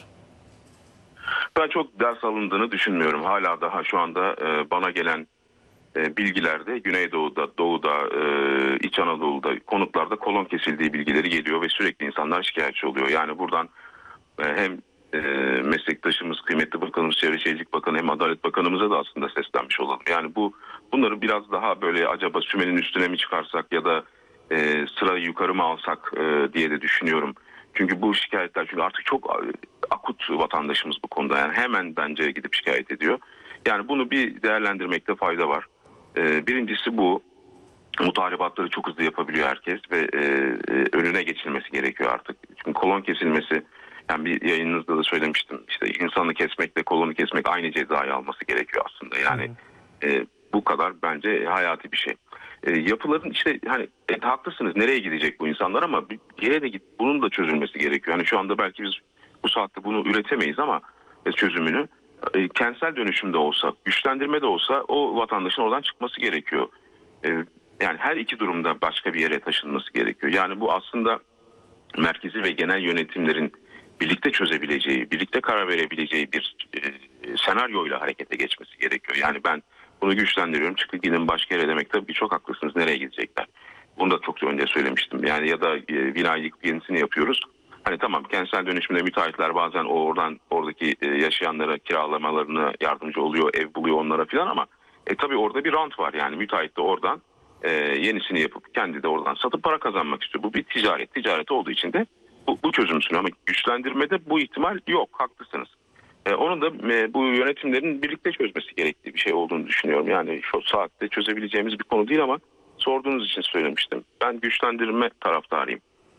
Ben çok ders alındığını düşünmüyorum. Hala daha şu anda e, bana gelen e, bilgilerde Güneydoğu'da, Doğu'da, e, İç Anadolu'da, konutlarda kolon kesildiği bilgileri geliyor ve sürekli insanlar şikayetçi oluyor. Yani buradan e, hem e, meslektaşımız, kıymetli bakanımız, Çevre Şehircilik Bakanı hem Adalet Bakanımıza da aslında seslenmiş olalım. Yani bu bunları biraz daha böyle acaba sümenin üstüne mi çıkarsak ya da e, sırayı yukarı mı alsak e, diye de düşünüyorum. Çünkü bu şikayetler, çünkü artık çok akut vatandaşımız bu konuda. Yani hemen bence gidip şikayet ediyor. Yani bunu bir değerlendirmekte fayda var. Ee, birincisi bu. Bu tahribatları çok hızlı yapabiliyor herkes ve e, e, önüne geçilmesi gerekiyor artık. Çünkü kolon kesilmesi, yani bir yayınınızda da söylemiştim. İşte insanı kesmekle kolonu kesmek aynı cezayı alması gerekiyor aslında. Yani e, bu kadar bence hayati bir şey. E, yapıların işte hani e, haklısınız, nereye gidecek bu insanlar ama bir yere de git, bunun da çözülmesi gerekiyor. Yani şu anda belki biz bu saatte bunu üretemeyiz ama e, çözümünü e, kentsel dönüşümde olsa, güçlendirme de olsa o vatandaşın oradan çıkması gerekiyor. E, yani her iki durumda başka bir yere taşınması gerekiyor. Yani bu aslında merkezi ve genel yönetimlerin birlikte çözebileceği, birlikte karar verebileceği bir e, senaryoyla harekete geçmesi gerekiyor. Yani ben bunu güçlendiriyorum, çıkıp gidin başka yere demek, tabii ki çok haklısınız, nereye gidecekler? Bunu da çok önce söylemiştim. Yani ya da e, binayı yıkıp yenisini yapıyoruz. Hani tamam, kentsel dönüşümde müteahhitler bazen o oradan oradaki e, yaşayanlara kiralamalarına yardımcı oluyor, ev buluyor onlara filan ama e, tabii orada bir rant var. Yani müteahhit de oradan e, yenisini yapıp kendi de oradan satıp para kazanmak istiyor. Bu bir ticaret. Ticaret olduğu için de bu, bu çözüm sunuyor ama güçlendirmede bu ihtimal yok. Haklısınız. E, onun da e, bu yönetimlerin birlikte çözmesi gerektiği bir şey olduğunu düşünüyorum. Yani şu saatte çözebileceğimiz bir konu değil ama sorduğunuz için söylemiştim. Ben güçlendirme taraftarıyım.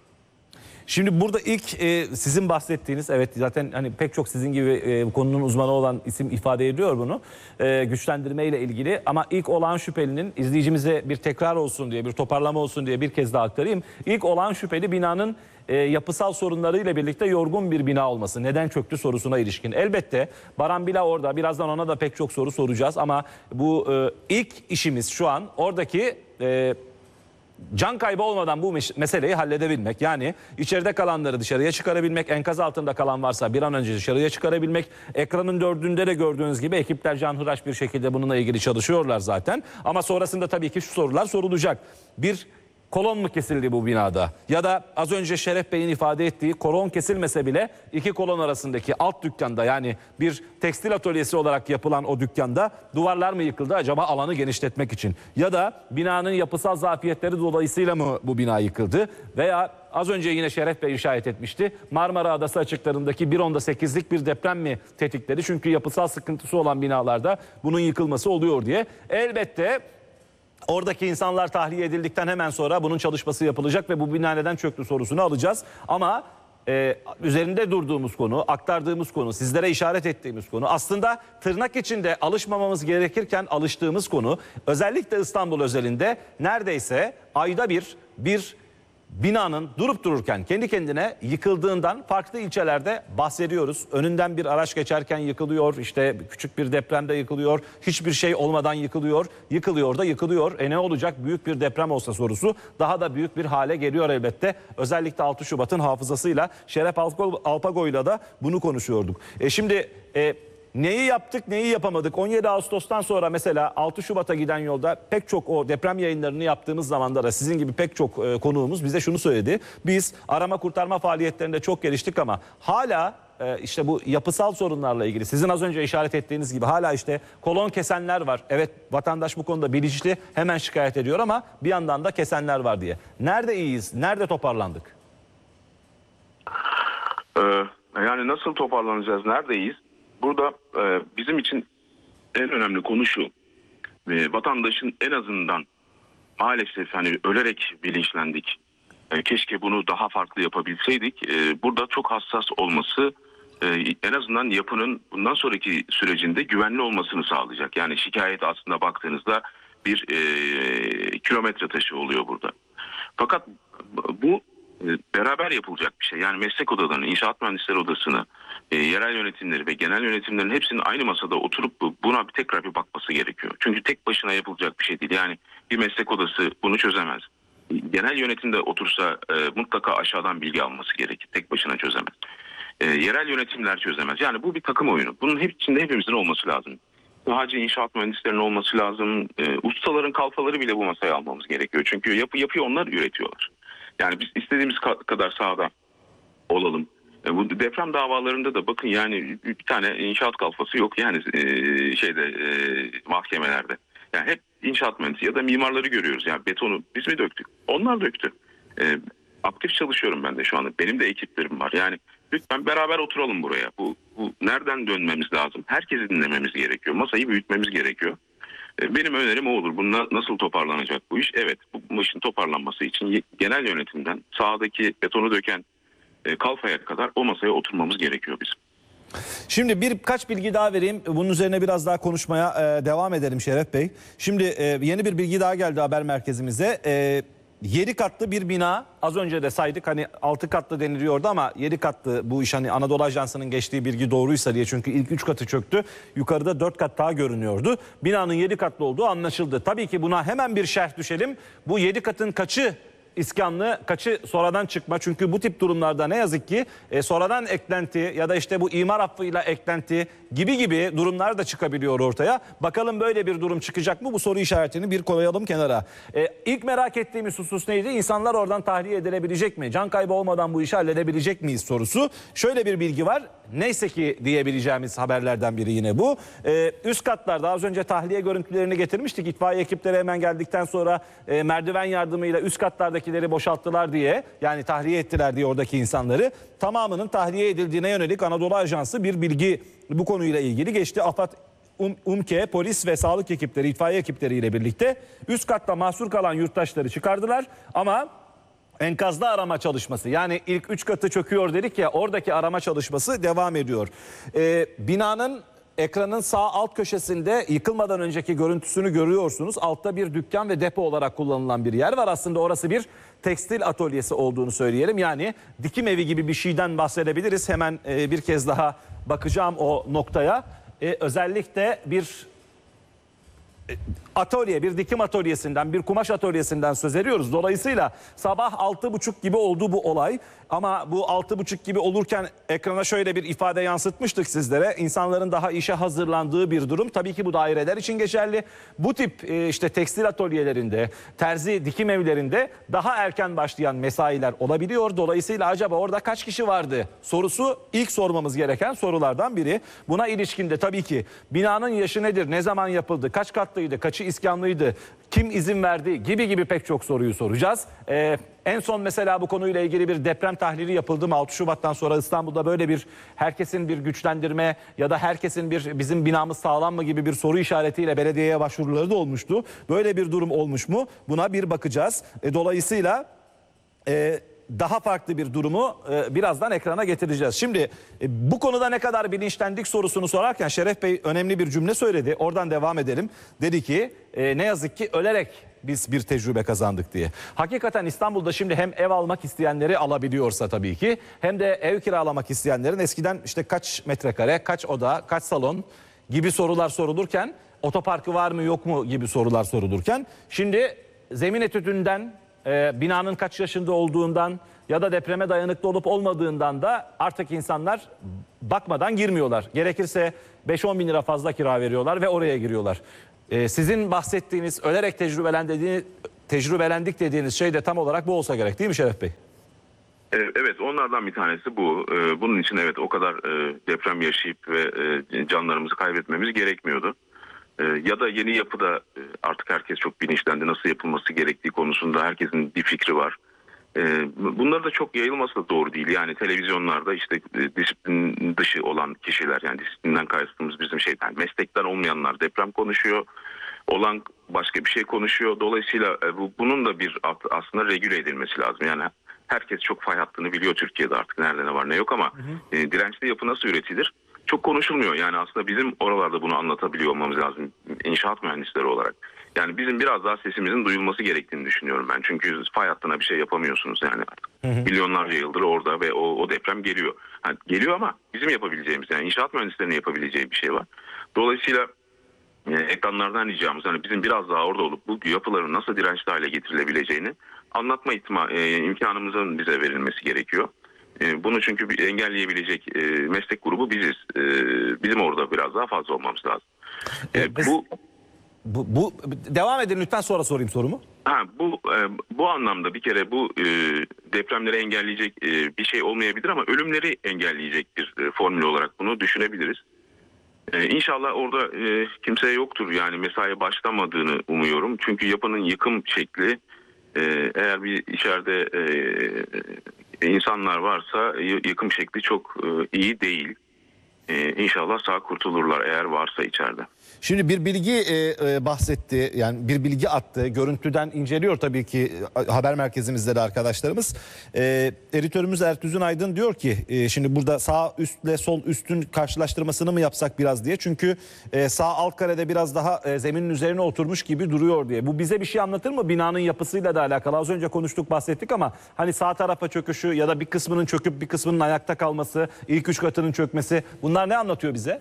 Şimdi burada ilk e, sizin bahsettiğiniz, evet zaten hani pek çok sizin gibi e, bu konunun uzmanı olan isim ifade ediyor bunu, e, güçlendirme ile ilgili, ama ilk olağan şüphelinin, izleyicimize bir tekrar olsun diye, bir toparlama olsun diye bir kez daha aktarayım. İlk olağan şüpheli binanın e, yapısal sorunlarıyla birlikte yorgun bir bina olması. Neden çöktü sorusuna ilişkin. Elbette Baran Bila orada, birazdan ona da pek çok soru soracağız ama bu e, ilk işimiz şu an oradaki E, can kaybı olmadan bu meseleyi halledebilmek. Yani içeride kalanları dışarıya çıkarabilmek, enkaz altında kalan varsa bir an önce dışarıya çıkarabilmek. Ekranın dördünde de gördüğünüz gibi ekipler canhıraş bir şekilde bununla ilgili çalışıyorlar zaten. Ama sonrasında tabii ki şu sorular sorulacak. Bir, kolon mu kesildi bu binada? Ya da az önce Şeref Bey'in ifade ettiği, kolon kesilmese bile iki kolon arasındaki alt dükkanda, yani bir tekstil atölyesi olarak yapılan o dükkanda duvarlar mı yıkıldı acaba alanı genişletmek için? Ya da binanın yapısal zafiyetleri dolayısıyla mı bu bina yıkıldı? Veya az önce yine Şeref Bey işaret etmişti, Marmara Adası açıklarındaki bir nokta sekizlik bir deprem mi tetikledi? Çünkü yapısal sıkıntısı olan binalarda bunun yıkılması oluyor diye. Elbette oradaki insanlar tahliye edildikten hemen sonra bunun çalışması yapılacak ve bu bina neden çöktü sorusunu alacağız. Ama e, üzerinde durduğumuz konu, aktardığımız konu, sizlere işaret ettiğimiz konu, aslında tırnak içinde alışmamamız gerekirken alıştığımız konu, özellikle İstanbul özelinde neredeyse ayda bir bir binanın durup dururken kendi kendine yıkıldığından farklı ilçelerde bahsediyoruz. Önünden bir araç geçerken yıkılıyor, işte küçük bir depremde yıkılıyor, hiçbir şey olmadan yıkılıyor, yıkılıyor da yıkılıyor. E ne olacak büyük bir deprem olsa sorusu daha da büyük bir hale geliyor elbette. Özellikle altı Şubat'ın hafızasıyla Şeref Alpago'yla da bunu konuşuyorduk. E şimdi... E, Neyi yaptık, neyi yapamadık? on yedi Ağustos'tan sonra mesela altı Şubat'a giden yolda pek çok o deprem yayınlarını yaptığımız zamanda da sizin gibi pek çok e, konuğumuz bize şunu söyledi. Biz arama kurtarma faaliyetlerinde çok geliştik ama hala e, işte bu yapısal sorunlarla ilgili sizin az önce işaret ettiğiniz gibi hala işte kolon kesenler var. Evet, vatandaş bu konuda bilinçli, hemen şikayet ediyor ama bir yandan da kesenler var diye. Nerede iyiyiz, nerede toparlandık? Ee, yani nasıl toparlanacağız, neredeyiz? Burada e, bizim için en önemli konu şu. E, vatandaşın en azından maalesef hani ölerek bilinçlendik. E, keşke bunu daha farklı yapabilseydik. E, burada çok hassas olması e, en azından yapının bundan sonraki sürecinde güvenli olmasını sağlayacak. Yani şikayet aslında baktığınızda bir e, kilometre taşı oluyor burada. Fakat bu e, beraber yapılacak bir şey. Yani meslek odalarını, inşaat mühendisleri odasını, E, yerel yönetimleri ve genel yönetimlerin hepsinin aynı masada oturup buna bir tekrar bir bakması gerekiyor. Çünkü tek başına yapılacak bir şey değil. Yani bir meslek odası bunu çözemez. Genel yönetimde otursa e, mutlaka aşağıdan bilgi alması gerekir. Tek başına çözemez. E, yerel yönetimler çözemez. Yani bu bir takım oyunu. Bunun hep içinde hepimizin olması lazım. Sadece inşaat mühendislerinin olması lazım. E, ustaların kalfaları bile bu masaya almamız gerekiyor. Çünkü yapı yapıyı onlar üretiyorlar. Yani biz istediğimiz kadar sahada olalım. Bu deprem davalarında da bakın yani bir tane inşaat kalfası yok yani e, şeyde e, mahkemelerde. Yani hep inşaat mühendisi ya da mimarları görüyoruz. Yani betonu biz mi döktük? Onlar döktü. E, aktif çalışıyorum ben de şu anda. Benim de ekiplerim var. Yani lütfen beraber oturalım buraya. Bu, bu nereden dönmemiz lazım? Herkesi dinlememiz gerekiyor. Masayı büyütmemiz gerekiyor. E, benim önerim o olur. Bu nasıl toparlanacak bu iş? Evet, bu işin toparlanması için genel yönetimden sahadaki betonu döken kalfaya kadar o masaya oturmamız gerekiyor bizim. Şimdi birkaç bilgi daha vereyim. Bunun üzerine biraz daha konuşmaya e, devam edelim Şeref Bey. Şimdi e, yeni bir bilgi daha geldi haber merkezimize. E, yedi katlı bir bina, az önce de saydık hani altı katlı deniliyordu ama yedi katlı bu iş, hani Anadolu Ajansı'nın geçtiği bilgi doğruysa diye, çünkü ilk üç katı çöktü. Yukarıda dört kat daha görünüyordu. Binanın yedi katlı olduğu anlaşıldı. Tabii ki buna hemen bir şerh düşelim. Bu yedi katın kaçı İskanlı, kaçı sonradan çıkma? Çünkü bu tip durumlarda ne yazık ki e, sonradan eklenti ya da işte bu imar affıyla eklenti gibi gibi durumlar da çıkabiliyor ortaya. Bakalım böyle bir durum çıkacak mı? Bu soru işaretini bir koyalım kenara. E, ilk merak ettiğimiz husus neydi? İnsanlar oradan tahliye edilebilecek mi? Can kaybı olmadan bu işi halledebilecek miyiz sorusu. Şöyle bir bilgi var. Neyse ki diyebileceğimiz haberlerden biri yine bu. E, üst katlarda az önce tahliye görüntülerini getirmiştik. İtfaiye ekipleri hemen geldikten sonra e, merdiven yardımıyla üst katlardaki boşalttılar diye, yani tahliye ettiler diye oradaki insanları, tamamının tahliye edildiğine yönelik Anadolu Ajansı bir bilgi bu konuyla ilgili geçti. AFAD, um, UMKE, polis ve sağlık ekipleri, itfaiye ekipleriyle birlikte üst katta mahsur kalan yurttaşları çıkardılar ama enkazda arama çalışması, yani ilk üç katı çöküyor dedik ya, oradaki arama çalışması devam ediyor. Ee, binanın ekranın sağ alt köşesinde yıkılmadan önceki görüntüsünü görüyorsunuz. Altta bir dükkan ve depo olarak kullanılan bir yer var. Aslında orası bir tekstil atölyesi olduğunu söyleyelim. Yani dikim evi gibi bir şeyden bahsedebiliriz. Hemen e, bir kez daha bakacağım o noktaya. E, özellikle bir atölye, bir dikim atölyesinden, bir kumaş atölyesinden söz ediyoruz. Dolayısıyla sabah altı buçuk gibi oldu bu olay. Ama bu altı buçuk gibi olurken ekrana şöyle bir ifade yansıtmıştık sizlere. İnsanların daha işe hazırlandığı bir durum. Tabii ki bu daireler için geçerli. Bu tip işte tekstil atölyelerinde, terzi dikim evlerinde daha erken başlayan mesailer olabiliyor. Dolayısıyla acaba orada kaç kişi vardı sorusu ilk sormamız gereken sorulardan biri. Buna ilişkin de tabii ki binanın yaşı nedir, ne zaman yapıldı, kaç katlıydı, kaçı iskanlıydı, kim izin verdi gibi gibi pek çok soruyu soracağız. Ee, en son mesela bu konuyla ilgili bir deprem tahlili yapıldı mı? altı Şubat'tan sonra İstanbul'da böyle bir herkesin bir güçlendirme ya da herkesin bir bizim binamız sağlam mı gibi bir soru işaretiyle belediyeye başvuruları da olmuştu. Böyle bir durum olmuş mu? Buna bir bakacağız. E, dolayısıyla... E, daha farklı bir durumu e, birazdan ekrana getireceğiz. Şimdi e, bu konuda ne kadar bilinçlendik sorusunu sorarken Şeref Bey önemli bir cümle söyledi. Oradan devam edelim. Dedi ki e, ne yazık ki ölerek biz bir tecrübe kazandık diye. Hakikaten İstanbul'da şimdi hem ev almak isteyenleri alabiliyorsa tabii ki hem de ev kiralamak isteyenlerin eskiden işte kaç metrekare, kaç oda, kaç salon gibi sorular sorulurken, otoparkı var mı yok mu gibi sorular sorulurken şimdi zemin etüdünden, e, binanın kaç yaşında olduğundan ya da depreme dayanıklı olup olmadığından da artık insanlar bakmadan girmiyorlar. Gerekirse beş on bin lira fazla kira veriyorlar ve oraya giriyorlar. E, sizin bahsettiğiniz ölerek tecrübelendiğiniz, tecrübelendik dediğiniz şey de tam olarak bu olsa gerek değil mi Şeref Bey? Evet, onlardan bir tanesi bu. Bunun için evet o kadar deprem yaşayıp ve canlarımızı kaybetmemiz gerekmiyordu. Ya da yeni yapıda artık herkes çok bilinçlendi. Nasıl yapılması gerektiği konusunda herkesin bir fikri var. Bunlar da çok yayılması da doğru değil. Yani televizyonlarda işte disiplin dışı olan kişiler, yani disiplinden kastımız bizim şeyden meslekten olmayanlar deprem konuşuyor. Olan başka bir şey konuşuyor. Dolayısıyla bunun da bir aslında regüle edilmesi lazım. Yani herkes çok fay hattını biliyor Türkiye'de artık nerede ne var ne yok ama hı hı. E, dirençli yapı nasıl üretilir? Çok konuşulmuyor. Yani aslında bizim oralarda bunu anlatabiliyor olmamız lazım inşaat mühendisleri olarak. Yani bizim biraz daha sesimizin duyulması gerektiğini düşünüyorum ben. Çünkü fay hattına bir şey yapamıyorsunuz yani artık. Hı hı. Milyonlarca yıldır orada ve o, o deprem geliyor. Yani geliyor ama bizim yapabileceğimiz, yani inşaat mühendislerinin yapabileceği bir şey var. Dolayısıyla yani ekranlardan ricamız hani bizim biraz daha orada olup bu yapıların nasıl dirençli hale getirilebileceğini anlatma ihtima, e, imkanımızın bize verilmesi gerekiyor. E, bunu çünkü bir engelleyebilecek e, meslek grubu biziz. E, bizim orada biraz daha fazla olmamız lazım. E, Biz, bu, bu, bu devam edin lütfen, sonra sorayım sorumu. Ha, bu e, bu anlamda bir kere bu e, depremleri engelleyecek e, bir şey olmayabilir ama ölümleri engelleyecek bir e, formül olarak bunu düşünebiliriz. Ee, İnşallah orada e, kimse yoktur, yani mesai başlamadığını umuyorum. Çünkü yapının yıkım şekli e, eğer bir içeride e, insanlar varsa yıkım şekli çok e, iyi değil. E, İnşallah sağ kurtulurlar eğer varsa içeride. Şimdi bir bilgi e, e, bahsetti, yani bir bilgi attı. Görüntüden inceliyor tabii ki e, haber merkezimizde de arkadaşlarımız. E, editörümüz Ertüzün Aydın diyor ki e, şimdi burada sağ üstle sol üstün karşılaştırmasını mı yapsak biraz diye. Çünkü e, sağ alt karede biraz daha e, zeminin üzerine oturmuş gibi duruyor diye. Bu bize bir şey anlatır mı binanın yapısıyla da alakalı? Az önce konuştuk, bahsettik ama hani sağ tarafa çöküşü ya da bir kısmının çöküp bir kısmının ayakta kalması, ilk üç katının çökmesi, bunlar ne anlatıyor bize?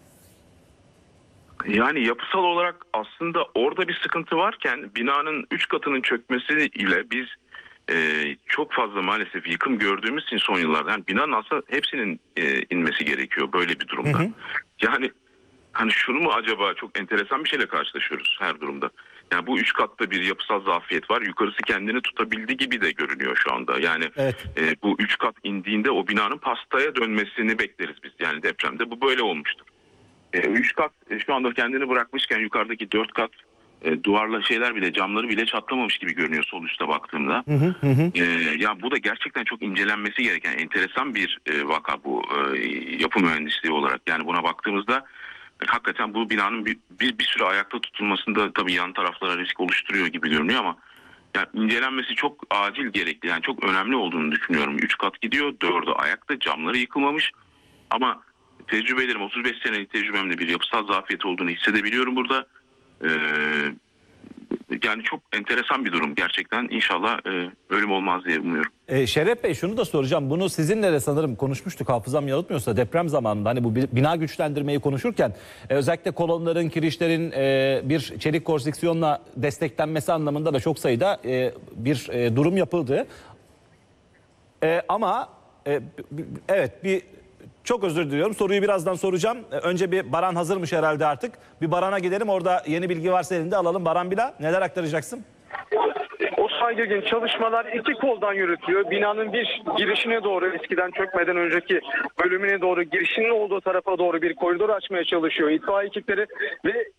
Yani yapısal olarak aslında orada bir sıkıntı varken binanın üç katının çökmesi ile biz e, çok fazla maalesef yıkım gördüğümüz için son yıllarda, yani binanın aslında hepsinin e, inmesi gerekiyor böyle bir durumda. Hı hı. Yani hani şunu mu acaba, çok enteresan bir şeyle karşılaşıyoruz her durumda. Yani bu üç katta bir yapısal zafiyet var. Yukarısı kendini tutabildi gibi de görünüyor şu anda. Yani evet. e, bu üç kat indiğinde o binanın pastaya dönmesini bekleriz biz. Yani depremde bu böyle olmuştur. Üç kat şu anda kendini bırakmışken yukarıdaki dört kat e, duvarla şeyler bile, camları bile çatlamamış gibi görünüyor sol üstte baktığımda. Hı hı hı. E, ya bu da gerçekten çok incelenmesi gereken enteresan bir e, vaka bu e, yapı mühendisliği olarak. Yani buna baktığımızda e, hakikaten bu binanın bir, bir, bir süre ayakta tutulmasında tabii yan taraflara risk oluşturuyor gibi görünüyor ama yani incelenmesi çok acil gerekli. Yani çok önemli olduğunu düşünüyorum. Üç kat gidiyor, dördü ayakta, camları yıkılmamış ama tecrübelerim, otuz beş senelik tecrübemle bir yapısal zafiyet olduğunu hissedebiliyorum burada. Ee, yani çok enteresan bir durum gerçekten. İnşallah e, ölüm olmaz diye umuyorum. E, Şeref Bey, şunu da soracağım. Bunu sizinle de sanırım konuşmuştuk, hafızam yanıltmıyorsa, deprem zamanında. Hani bu bina güçlendirmeyi konuşurken e, özellikle kolonların, kirişlerin e, bir çelik konstrüksiyonla desteklenmesi anlamında da çok sayıda e, bir e, durum yapıldı. E, ama e, evet bir... Çok özür diliyorum. Soruyu birazdan soracağım. Önce bir Baran hazırmış herhalde artık. Bir Baran'a gidelim. Orada yeni bilgi varsa elinde alalım. Baran Bila, neler aktaracaksın? Osman Gürgün, çalışmalar iki koldan yürütülüyor. Binanın bir girişine doğru, eskiden çökmeden önceki bölümüne doğru, girişinin olduğu tarafa doğru bir koridor açmaya çalışıyor itfaiye ekipleri ve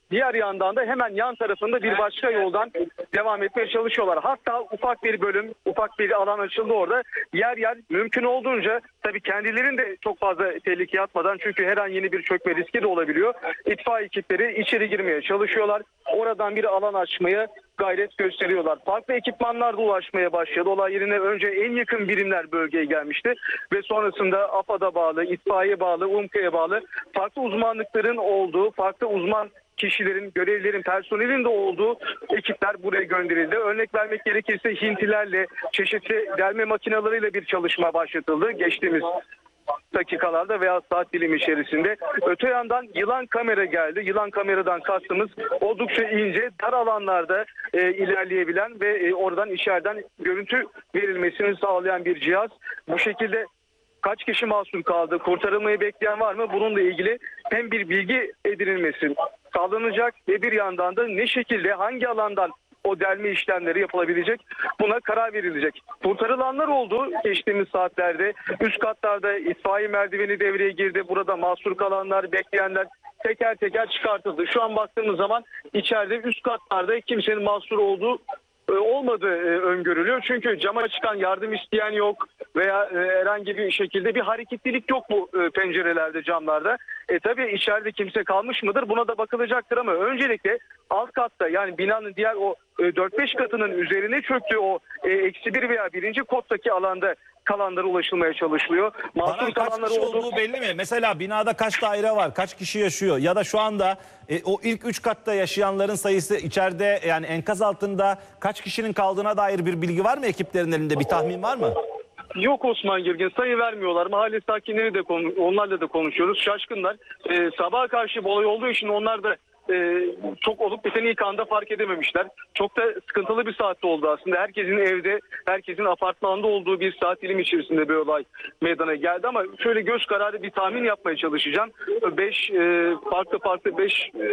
diğer yandan da hemen yan tarafında bir başka yoldan devam etmeye çalışıyorlar. Hatta ufak bir bölüm, ufak bir alan açıldı orada. Yer yer mümkün olduğunca tabii kendilerini de çok fazla tehlikeye atmadan, çünkü her an yeni bir çökme riski de olabiliyor. İtfaiye ekipleri içeri girmeye çalışıyorlar. Oradan bir alan açmaya gayret gösteriyorlar. Farklı ekipmanlar da ulaşmaya başladı. Olay yerine önce en yakın birimler bölgeye gelmişti ve sonrasında AFAD'a bağlı, itfaiye bağlı, UMKA'ya bağlı farklı uzmanlıkların olduğu, farklı uzman kişilerin, görevlilerin, personelin de olduğu ekipler buraya gönderildi. Örnek vermek gerekirse Hintlilerle, çeşitli delme makinalarıyla bir çalışma başlatıldı geçtiğimiz dakikalarda veya saat dilimi içerisinde. Öte yandan yılan kamera geldi. Yılan kameradan kastımız oldukça ince, dar alanlarda e, ilerleyebilen ve e, oradan içeriden görüntü verilmesini sağlayan bir cihaz. Bu şekilde kaç kişi mahsur kaldı, kurtarılmayı bekleyen var mı? Bununla ilgili hem bir bilgi edinilmesi sağlanacak ve bir yandan da ne şekilde, hangi alandan o delme işlemleri yapılabilecek, buna karar verilecek. Kurtarılanlar oldu geçtiğimiz saatlerde. Üst katlarda itfaiye merdiveni devreye girdi. Burada mahsur kalanlar, bekleyenler teker teker çıkartıldı. Şu an baktığımız zaman içeride üst katlarda kimsenin mahsur olduğu olmadığı öngörülüyor. Çünkü cama çıkan, yardım isteyen yok veya herhangi bir şekilde bir hareketlilik yok bu pencerelerde, camlarda. E tabii içeride kimse kalmış mıdır? Buna da bakılacaktır ama öncelikle alt katta, yani binanın diğer o dört beş katının üzerine çöktüğü o eksi bir veya birinci kottaki alanda kalanlara ulaşılmaya çalışılıyor. Bana kaç kişi olduğu oldu belli mi? Mesela binada kaç daire var? Kaç kişi yaşıyor? Ya da şu anda e, o ilk üç katta yaşayanların sayısı, içeride yani enkaz altında kaç kişinin kaldığına dair bir bilgi var mı ekiplerin elinde? Bir tahmin var mı? Yok Osman Girgin, sayı vermiyorlar. Mahalle sakinleri de konu, onlarla da konuşuyoruz. Şaşkınlar. Ee, sabaha karşı bu olay olduğu için onlar da e, çok olup biteni ilk anda fark edememişler. Çok da sıkıntılı bir saatte oldu aslında. Herkesin evde, herkesin apartmanda olduğu bir saat dilimi içerisinde bir olay meydana geldi ama şöyle göz kararı bir tahmin yapmaya çalışacağım. beş e, farklı farklı beş e,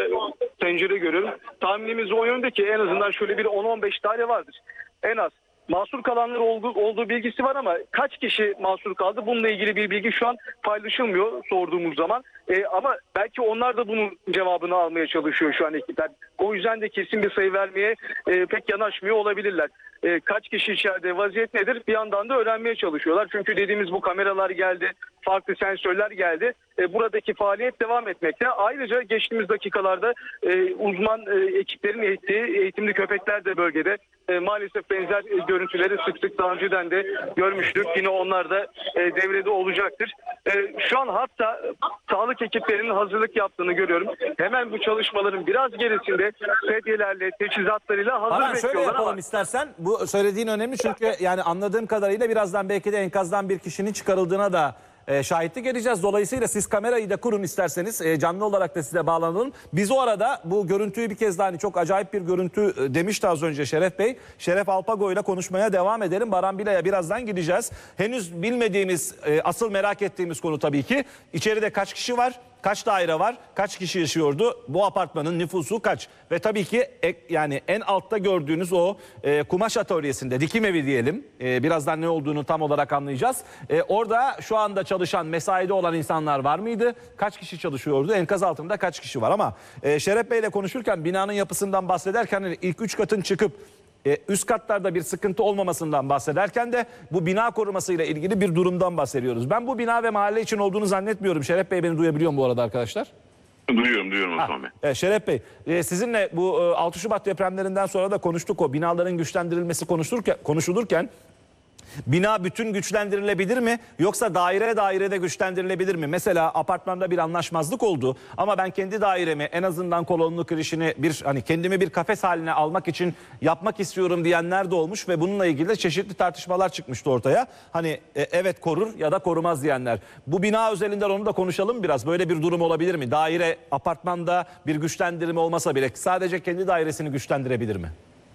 pencere görüyorum. Tahminimiz o yönde ki en azından şöyle bir on on beş daire vardır. En az. Mahsur kalanlar olduğu, olduğu bilgisi var ama kaç kişi mahsur kaldı, bununla ilgili bir bilgi şu an paylaşılmıyor sorduğumuz zaman. E, ama belki onlar da bunun cevabını almaya çalışıyor şu an ekipler. O yüzden de kesin bir sayı vermeye e, pek yanaşmıyor olabilirler. E, kaç kişi içeride, vaziyet nedir? Bir yandan da öğrenmeye çalışıyorlar. Çünkü dediğimiz bu kameralar geldi, farklı sensörler geldi. E, buradaki faaliyet devam etmekte. Ayrıca geçtiğimiz dakikalarda e, uzman e, ekiplerin eğittiği eğitimli köpekler de bölgede. E, maalesef benzer e, görüntüleri sık sık daha önceden de görmüştük. Yine onlar da e, devrede olacaktır. E, şu an hatta sağlık ekiplerinin hazırlık yaptığını görüyorum. Hemen bu çalışmaların biraz gerisinde sedyelerle, teçhizatlarıyla hazır Baran, bekliyorlar şöyle yapalım ama istersen. Bu söylediğin önemli çünkü yani anladığım kadarıyla birazdan belki de enkazdan bir kişinin çıkarıldığına da E, şahitlik edeceğiz. Dolayısıyla siz kamerayı da kurun isterseniz. E, canlı olarak da size bağlanalım. Biz o arada bu görüntüyü bir kez daha, hani çok acayip bir görüntü e, demişti az önce Şeref Bey. Şeref Alpago ile konuşmaya devam edelim. Baran Bilay'a birazdan gideceğiz. Henüz bilmediğimiz, e, asıl merak ettiğimiz konu tabii ki içeride kaç kişi var? Kaç daire var? Kaç kişi yaşıyordu? Bu apartmanın nüfusu kaç? Ve tabii ki ek, yani en altta gördüğünüz o e, kumaş atölyesinde, dikim evi diyelim. E, birazdan ne olduğunu tam olarak anlayacağız. E, orada şu anda çalışan, mesaide olan insanlar var mıydı? Kaç kişi çalışıyordu? Enkaz altında kaç kişi var? Ama e, Şeref Bey ile konuşurken binanın yapısından bahsederken hani ilk üç katın çıkıp Ee, üst katlarda bir sıkıntı olmamasından bahsederken de bu bina korumasıyla ilgili bir durumdan bahsediyoruz. Ben bu bina ve mahalle için olduğunu zannetmiyorum. Şeref Bey beni duyabiliyor mu bu arada arkadaşlar? Duyuyorum, duyuyorum Osman Bey. Evet, Şeref Bey, e, sizinle bu e, altı Şubat depremlerinden sonra da konuştuk. O binaların güçlendirilmesi konuşulurken, konuşulurken bina bütün güçlendirilebilir mi yoksa daire dairede güçlendirilebilir mi? Mesela apartmanda bir anlaşmazlık oldu ama ben kendi dairemi en azından kolonlu kirişini bir hani kendimi bir kafes haline almak için yapmak istiyorum diyenler de olmuş ve bununla ilgili de çeşitli tartışmalar çıkmıştı ortaya. Hani e, evet korur ya da korumaz diyenler. Bu bina özelinden onu da konuşalım biraz. Böyle bir durum olabilir mi? Daire apartmanda bir güçlendirme olmasa bile sadece kendi dairesini güçlendirebilir mi?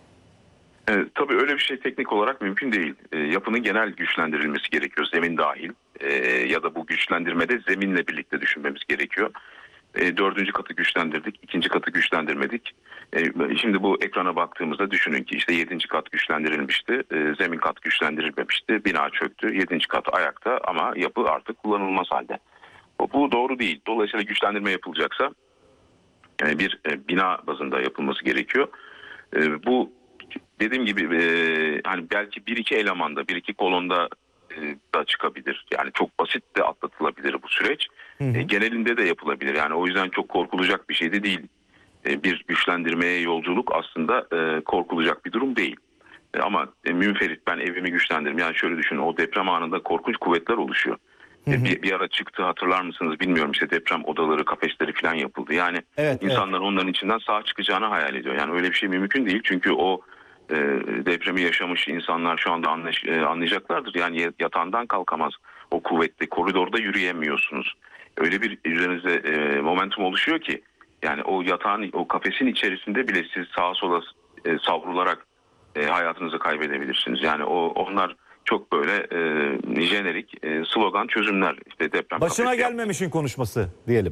E, tabii öyle bir şey teknik olarak mümkün değil. E, yapının genel güçlendirilmesi gerekiyor, zemin dahil. E, ya da bu güçlendirmede zeminle birlikte düşünmemiz gerekiyor. E, dördüncü katı güçlendirdik, ikinci katı güçlendirmedik. E, şimdi bu ekrana baktığımızda düşünün ki işte yedinci kat güçlendirilmişti, e, zemin kat güçlendirilmemişti, bina çöktü, yedinci kat ayakta ama yapı artık kullanılmaz halde. Bu, bu doğru değil. Dolayısıyla güçlendirme yapılacaksa Yani bir e, bina bazında yapılması gerekiyor. E, bu dediğim gibi e, hani belki bir iki elemanda, bir iki kolonda e, da çıkabilir. Yani çok basit de atlatılabilir bu süreç. Hı hı. E, genelinde de yapılabilir. Yani o yüzden çok korkulacak bir şey de değil. E, bir güçlendirmeye yolculuk aslında e, korkulacak bir durum değil. E, ama e, münferit ben evimi güçlendiririm. Yani şöyle düşünün, o deprem anında korkunç kuvvetler oluşuyor. Hı hı. Bir, bir ara çıktı, hatırlar mısınız bilmiyorum, işte deprem odaları, kafesleri falan yapıldı. Yani Evet, insanlar onların içinden sağ çıkacağını hayal ediyor. Yani öyle bir şey mümkün değil. Çünkü o e, depremi yaşamış insanlar şu anda anlaş, e, anlayacaklardır. Yani yatağından kalkamaz. O kuvvetli koridorda yürüyemiyorsunuz. Öyle bir üzerinize e, momentum oluşuyor ki yani o yatağın, o kafesin içerisinde bile siz sağa sola e, savrularak e, hayatınızı kaybedebilirsiniz. Yani o onlar çok böyle e, jenerik e, slogan çözümler. İşte deprem Başına kafesi gelmemişin konuşması diyelim.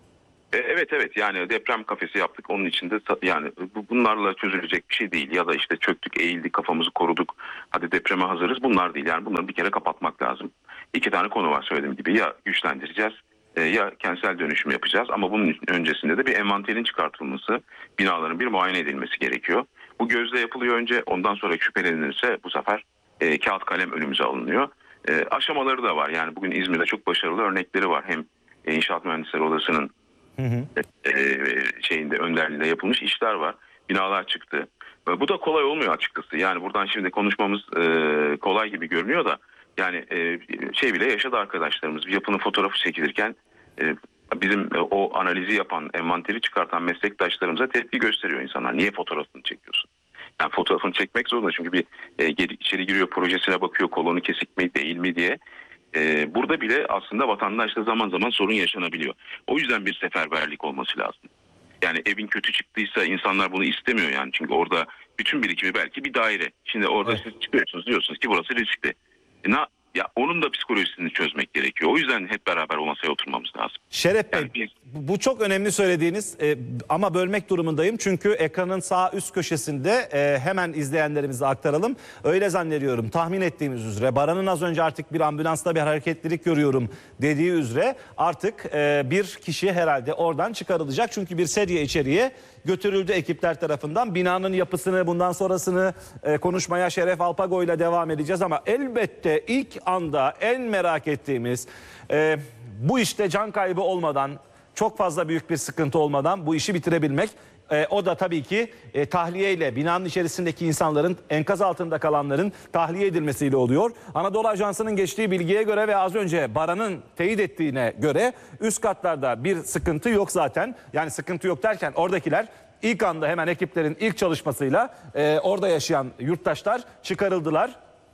E, evet evet yani deprem kafesi yaptık, onun içinde sa- yani bu- bunlarla çözülecek bir şey değil. Ya da işte çöktük, eğildik, kafamızı koruduk, hadi depreme hazırız, bunlar değil. Yani bunları bir kere kapatmak lazım. İki tane konu var söylediğim gibi, ya güçlendireceğiz e, ya kentsel dönüşüm yapacağız, ama bunun öncesinde de bir envanterin çıkartılması, binaların bir muayene edilmesi gerekiyor. Bu gözle yapılıyor önce, ondan sonra şüphelenilirse bu sefer e, kağıt kalem önümüze alınıyor. E, aşamaları da var. Yani bugün İzmir'de çok başarılı örnekleri var. Hem e, İnşaat Mühendisleri Odası'nın Hı hı. e, şeyinde, önderliğinde yapılmış işler var. Binalar çıktı. E, bu da kolay olmuyor açıkçası. Yani buradan şimdi konuşmamız e, kolay gibi görünüyor da yani e, şey bile yaşadı arkadaşlarımız. Bir yapının fotoğrafı çekilirken e, bizim e, o analizi yapan, envanteri çıkartan meslektaşlarımıza tepki gösteriyor insanlar. Niye fotoğrafını çekiyorsun? Yani fotoğrafını çekmek zorunda, çünkü bir e, geri, içeri giriyor, projesine bakıyor, kolonu kesik mi değil mi diye. E, burada bile aslında vatandaşla zaman zaman sorun yaşanabiliyor. O yüzden bir seferberlik olması lazım. Yani evin kötü çıktıysa insanlar bunu istemiyor yani. Çünkü orada bütün birikimi belki bir daire. Şimdi orada Evet. siz çıkıyorsunuz, diyorsunuz ki burası riskli. E, na, ya onun da psikolojisini çözmek gerekiyor. O yüzden hep beraber o masaya oturmamız lazım. Şeref Bey, Yani biz- bu bu çok önemli söylediğiniz e, ama bölmek durumundayım. Çünkü ekranın sağ üst köşesinde e, hemen izleyenlerimize aktaralım. Öyle zannediyorum, tahmin ettiğimiz üzere Baran'ın az önce artık bir ambulansta bir hareketlilik görüyorum dediği üzere artık e, bir kişi herhalde oradan çıkarılacak. Çünkü bir sedye içeriye götürüldü ekipler tarafından. Binanın yapısını, bundan sonrasını e, konuşmaya Şeref Alpago ile devam edeceğiz ama elbette ilk anda en merak ettiğimiz e, bu işte can kaybı olmadan, çok fazla büyük bir sıkıntı olmadan bu işi bitirebilmek. E, o da tabii ki e, tahliyeyle, binanın içerisindeki insanların, enkaz altında kalanların tahliye edilmesiyle oluyor. Anadolu Ajansı'nın geçtiği bilgiye göre ve az önce Baran'ın teyit ettiğine göre üst katlarda bir sıkıntı yok zaten. Yani sıkıntı yok derken oradakiler ilk anda hemen ekiplerin ilk çalışmasıyla e, orada yaşayan yurttaşlar çıkarıldılar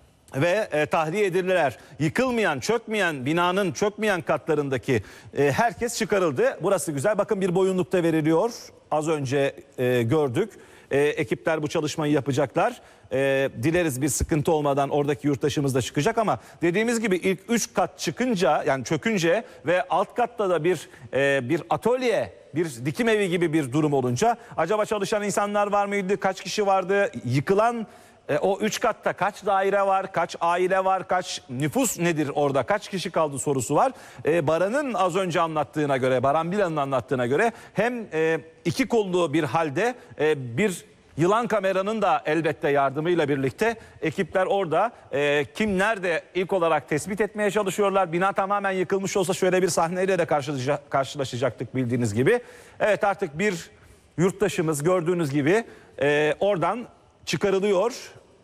ve e, tahliye edildiler. Yıkılmayan, çökmeyen, binanın çökmeyen katlarındaki e, herkes çıkarıldı. Burası güzel. Bakın bir boyunlukta veriliyor. Az önce e, gördük. E, ekipler bu çalışmayı yapacaklar. E, dileriz bir sıkıntı olmadan oradaki yurttaşımız da çıkacak ama dediğimiz gibi ilk üç kat çıkınca, yani çökünce ve alt katta da bir e, bir atölye, bir dikim evi gibi bir durum olunca acaba çalışan insanlar var mıydı? Kaç kişi vardı? Yıkılan E, o üç katta kaç daire var, kaç aile var, kaç nüfus nedir orada, kaç kişi kaldı sorusu var. E, Baran'ın az önce anlattığına göre, Baran Bilan'ın anlattığına göre hem e, iki kollu bir halde e, bir yılan kameranın da elbette yardımıyla birlikte ekipler orada e, kim nerede ilk olarak tespit etmeye çalışıyorlar. Bina tamamen yıkılmış olsa şöyle bir sahneyle de karşılaşa- karşılaşacaktık bildiğiniz gibi. Evet, artık bir yurttaşımız gördüğünüz gibi e, oradan çıkarılıyor.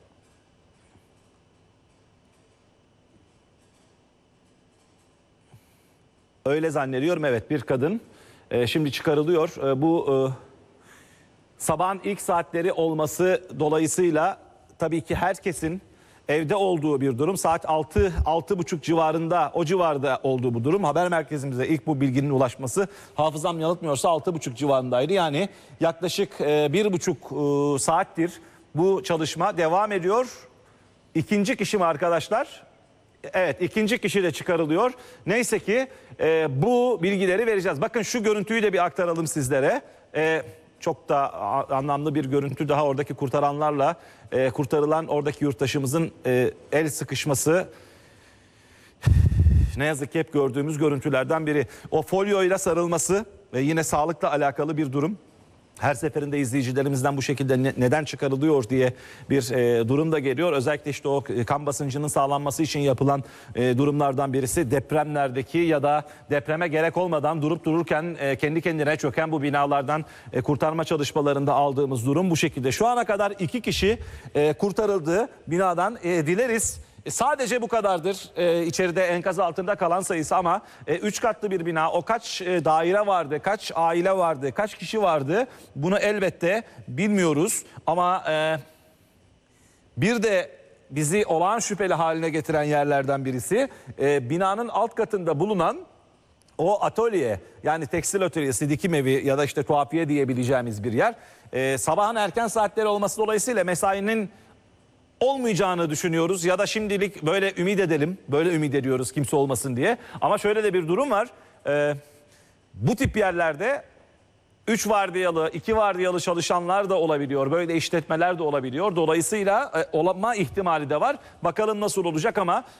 Öyle zannediyorum, evet, bir kadın e, şimdi çıkarılıyor. E, bu e, sabahın ilk saatleri olması dolayısıyla tabii ki herkesin evde olduğu bir durum. Saat altı altı buçuk civarında, o civarda olduğu bu durum. Haber merkezimize ilk bu bilginin ulaşması, hafızam yanıltmıyorsa altı buçuk civarındaydı. Yani yaklaşık e, bir buçuk e, saattir bu çalışma devam ediyor. İkinci kişi mi arkadaşlar? Evet, ikinci kişi de çıkarılıyor. Neyse ki e, bu bilgileri vereceğiz. Bakın şu görüntüyü de bir aktaralım sizlere. E, çok da a- anlamlı bir görüntü daha, oradaki kurtaranlarla e, kurtarılan oradaki yurttaşımızın e, el sıkışması. Ne yazık ki hep gördüğümüz görüntülerden biri. O folyoyla sarılması. ve yine sağlıkla alakalı bir durum. Her seferinde izleyicilerimizden bu şekilde ne, neden çıkarılıyor diye bir e, durum da geliyor. Özellikle işte o kan basıncının sağlanması için yapılan e, durumlardan birisi depremlerdeki ya da depreme gerek olmadan durup dururken e, kendi kendine çöken bu binalardan e, kurtarma çalışmalarında aldığımız durum bu şekilde. Şu ana kadar iki kişi e, kurtarıldı binadan. E, dileriz sadece bu kadardır ee, içeride enkaz altında kalan sayısı ama e, üç katlı bir bina, o kaç e, daire vardı, kaç aile vardı, kaç kişi vardı bunu elbette bilmiyoruz. Ama e, bir de bizi olağan şüpheli haline getiren yerlerden birisi e, binanın alt katında bulunan o atölye, yani tekstil atölyesi, dikim evi ya da işte tuhafiye diyebileceğimiz bir yer. E, sabahın erken saatleri olması dolayısıyla mesainin olmayacağını düşünüyoruz ya da şimdilik böyle ümit edelim. Böyle ümit ediyoruz kimse olmasın diye. Ama şöyle de bir durum var. Ee, bu tip yerlerde üç vardiyalı, iki vardiyalı çalışanlar da olabiliyor. Böyle işletmeler de olabiliyor. Dolayısıyla e, olma ihtimali de var. Bakalım nasıl olacak ama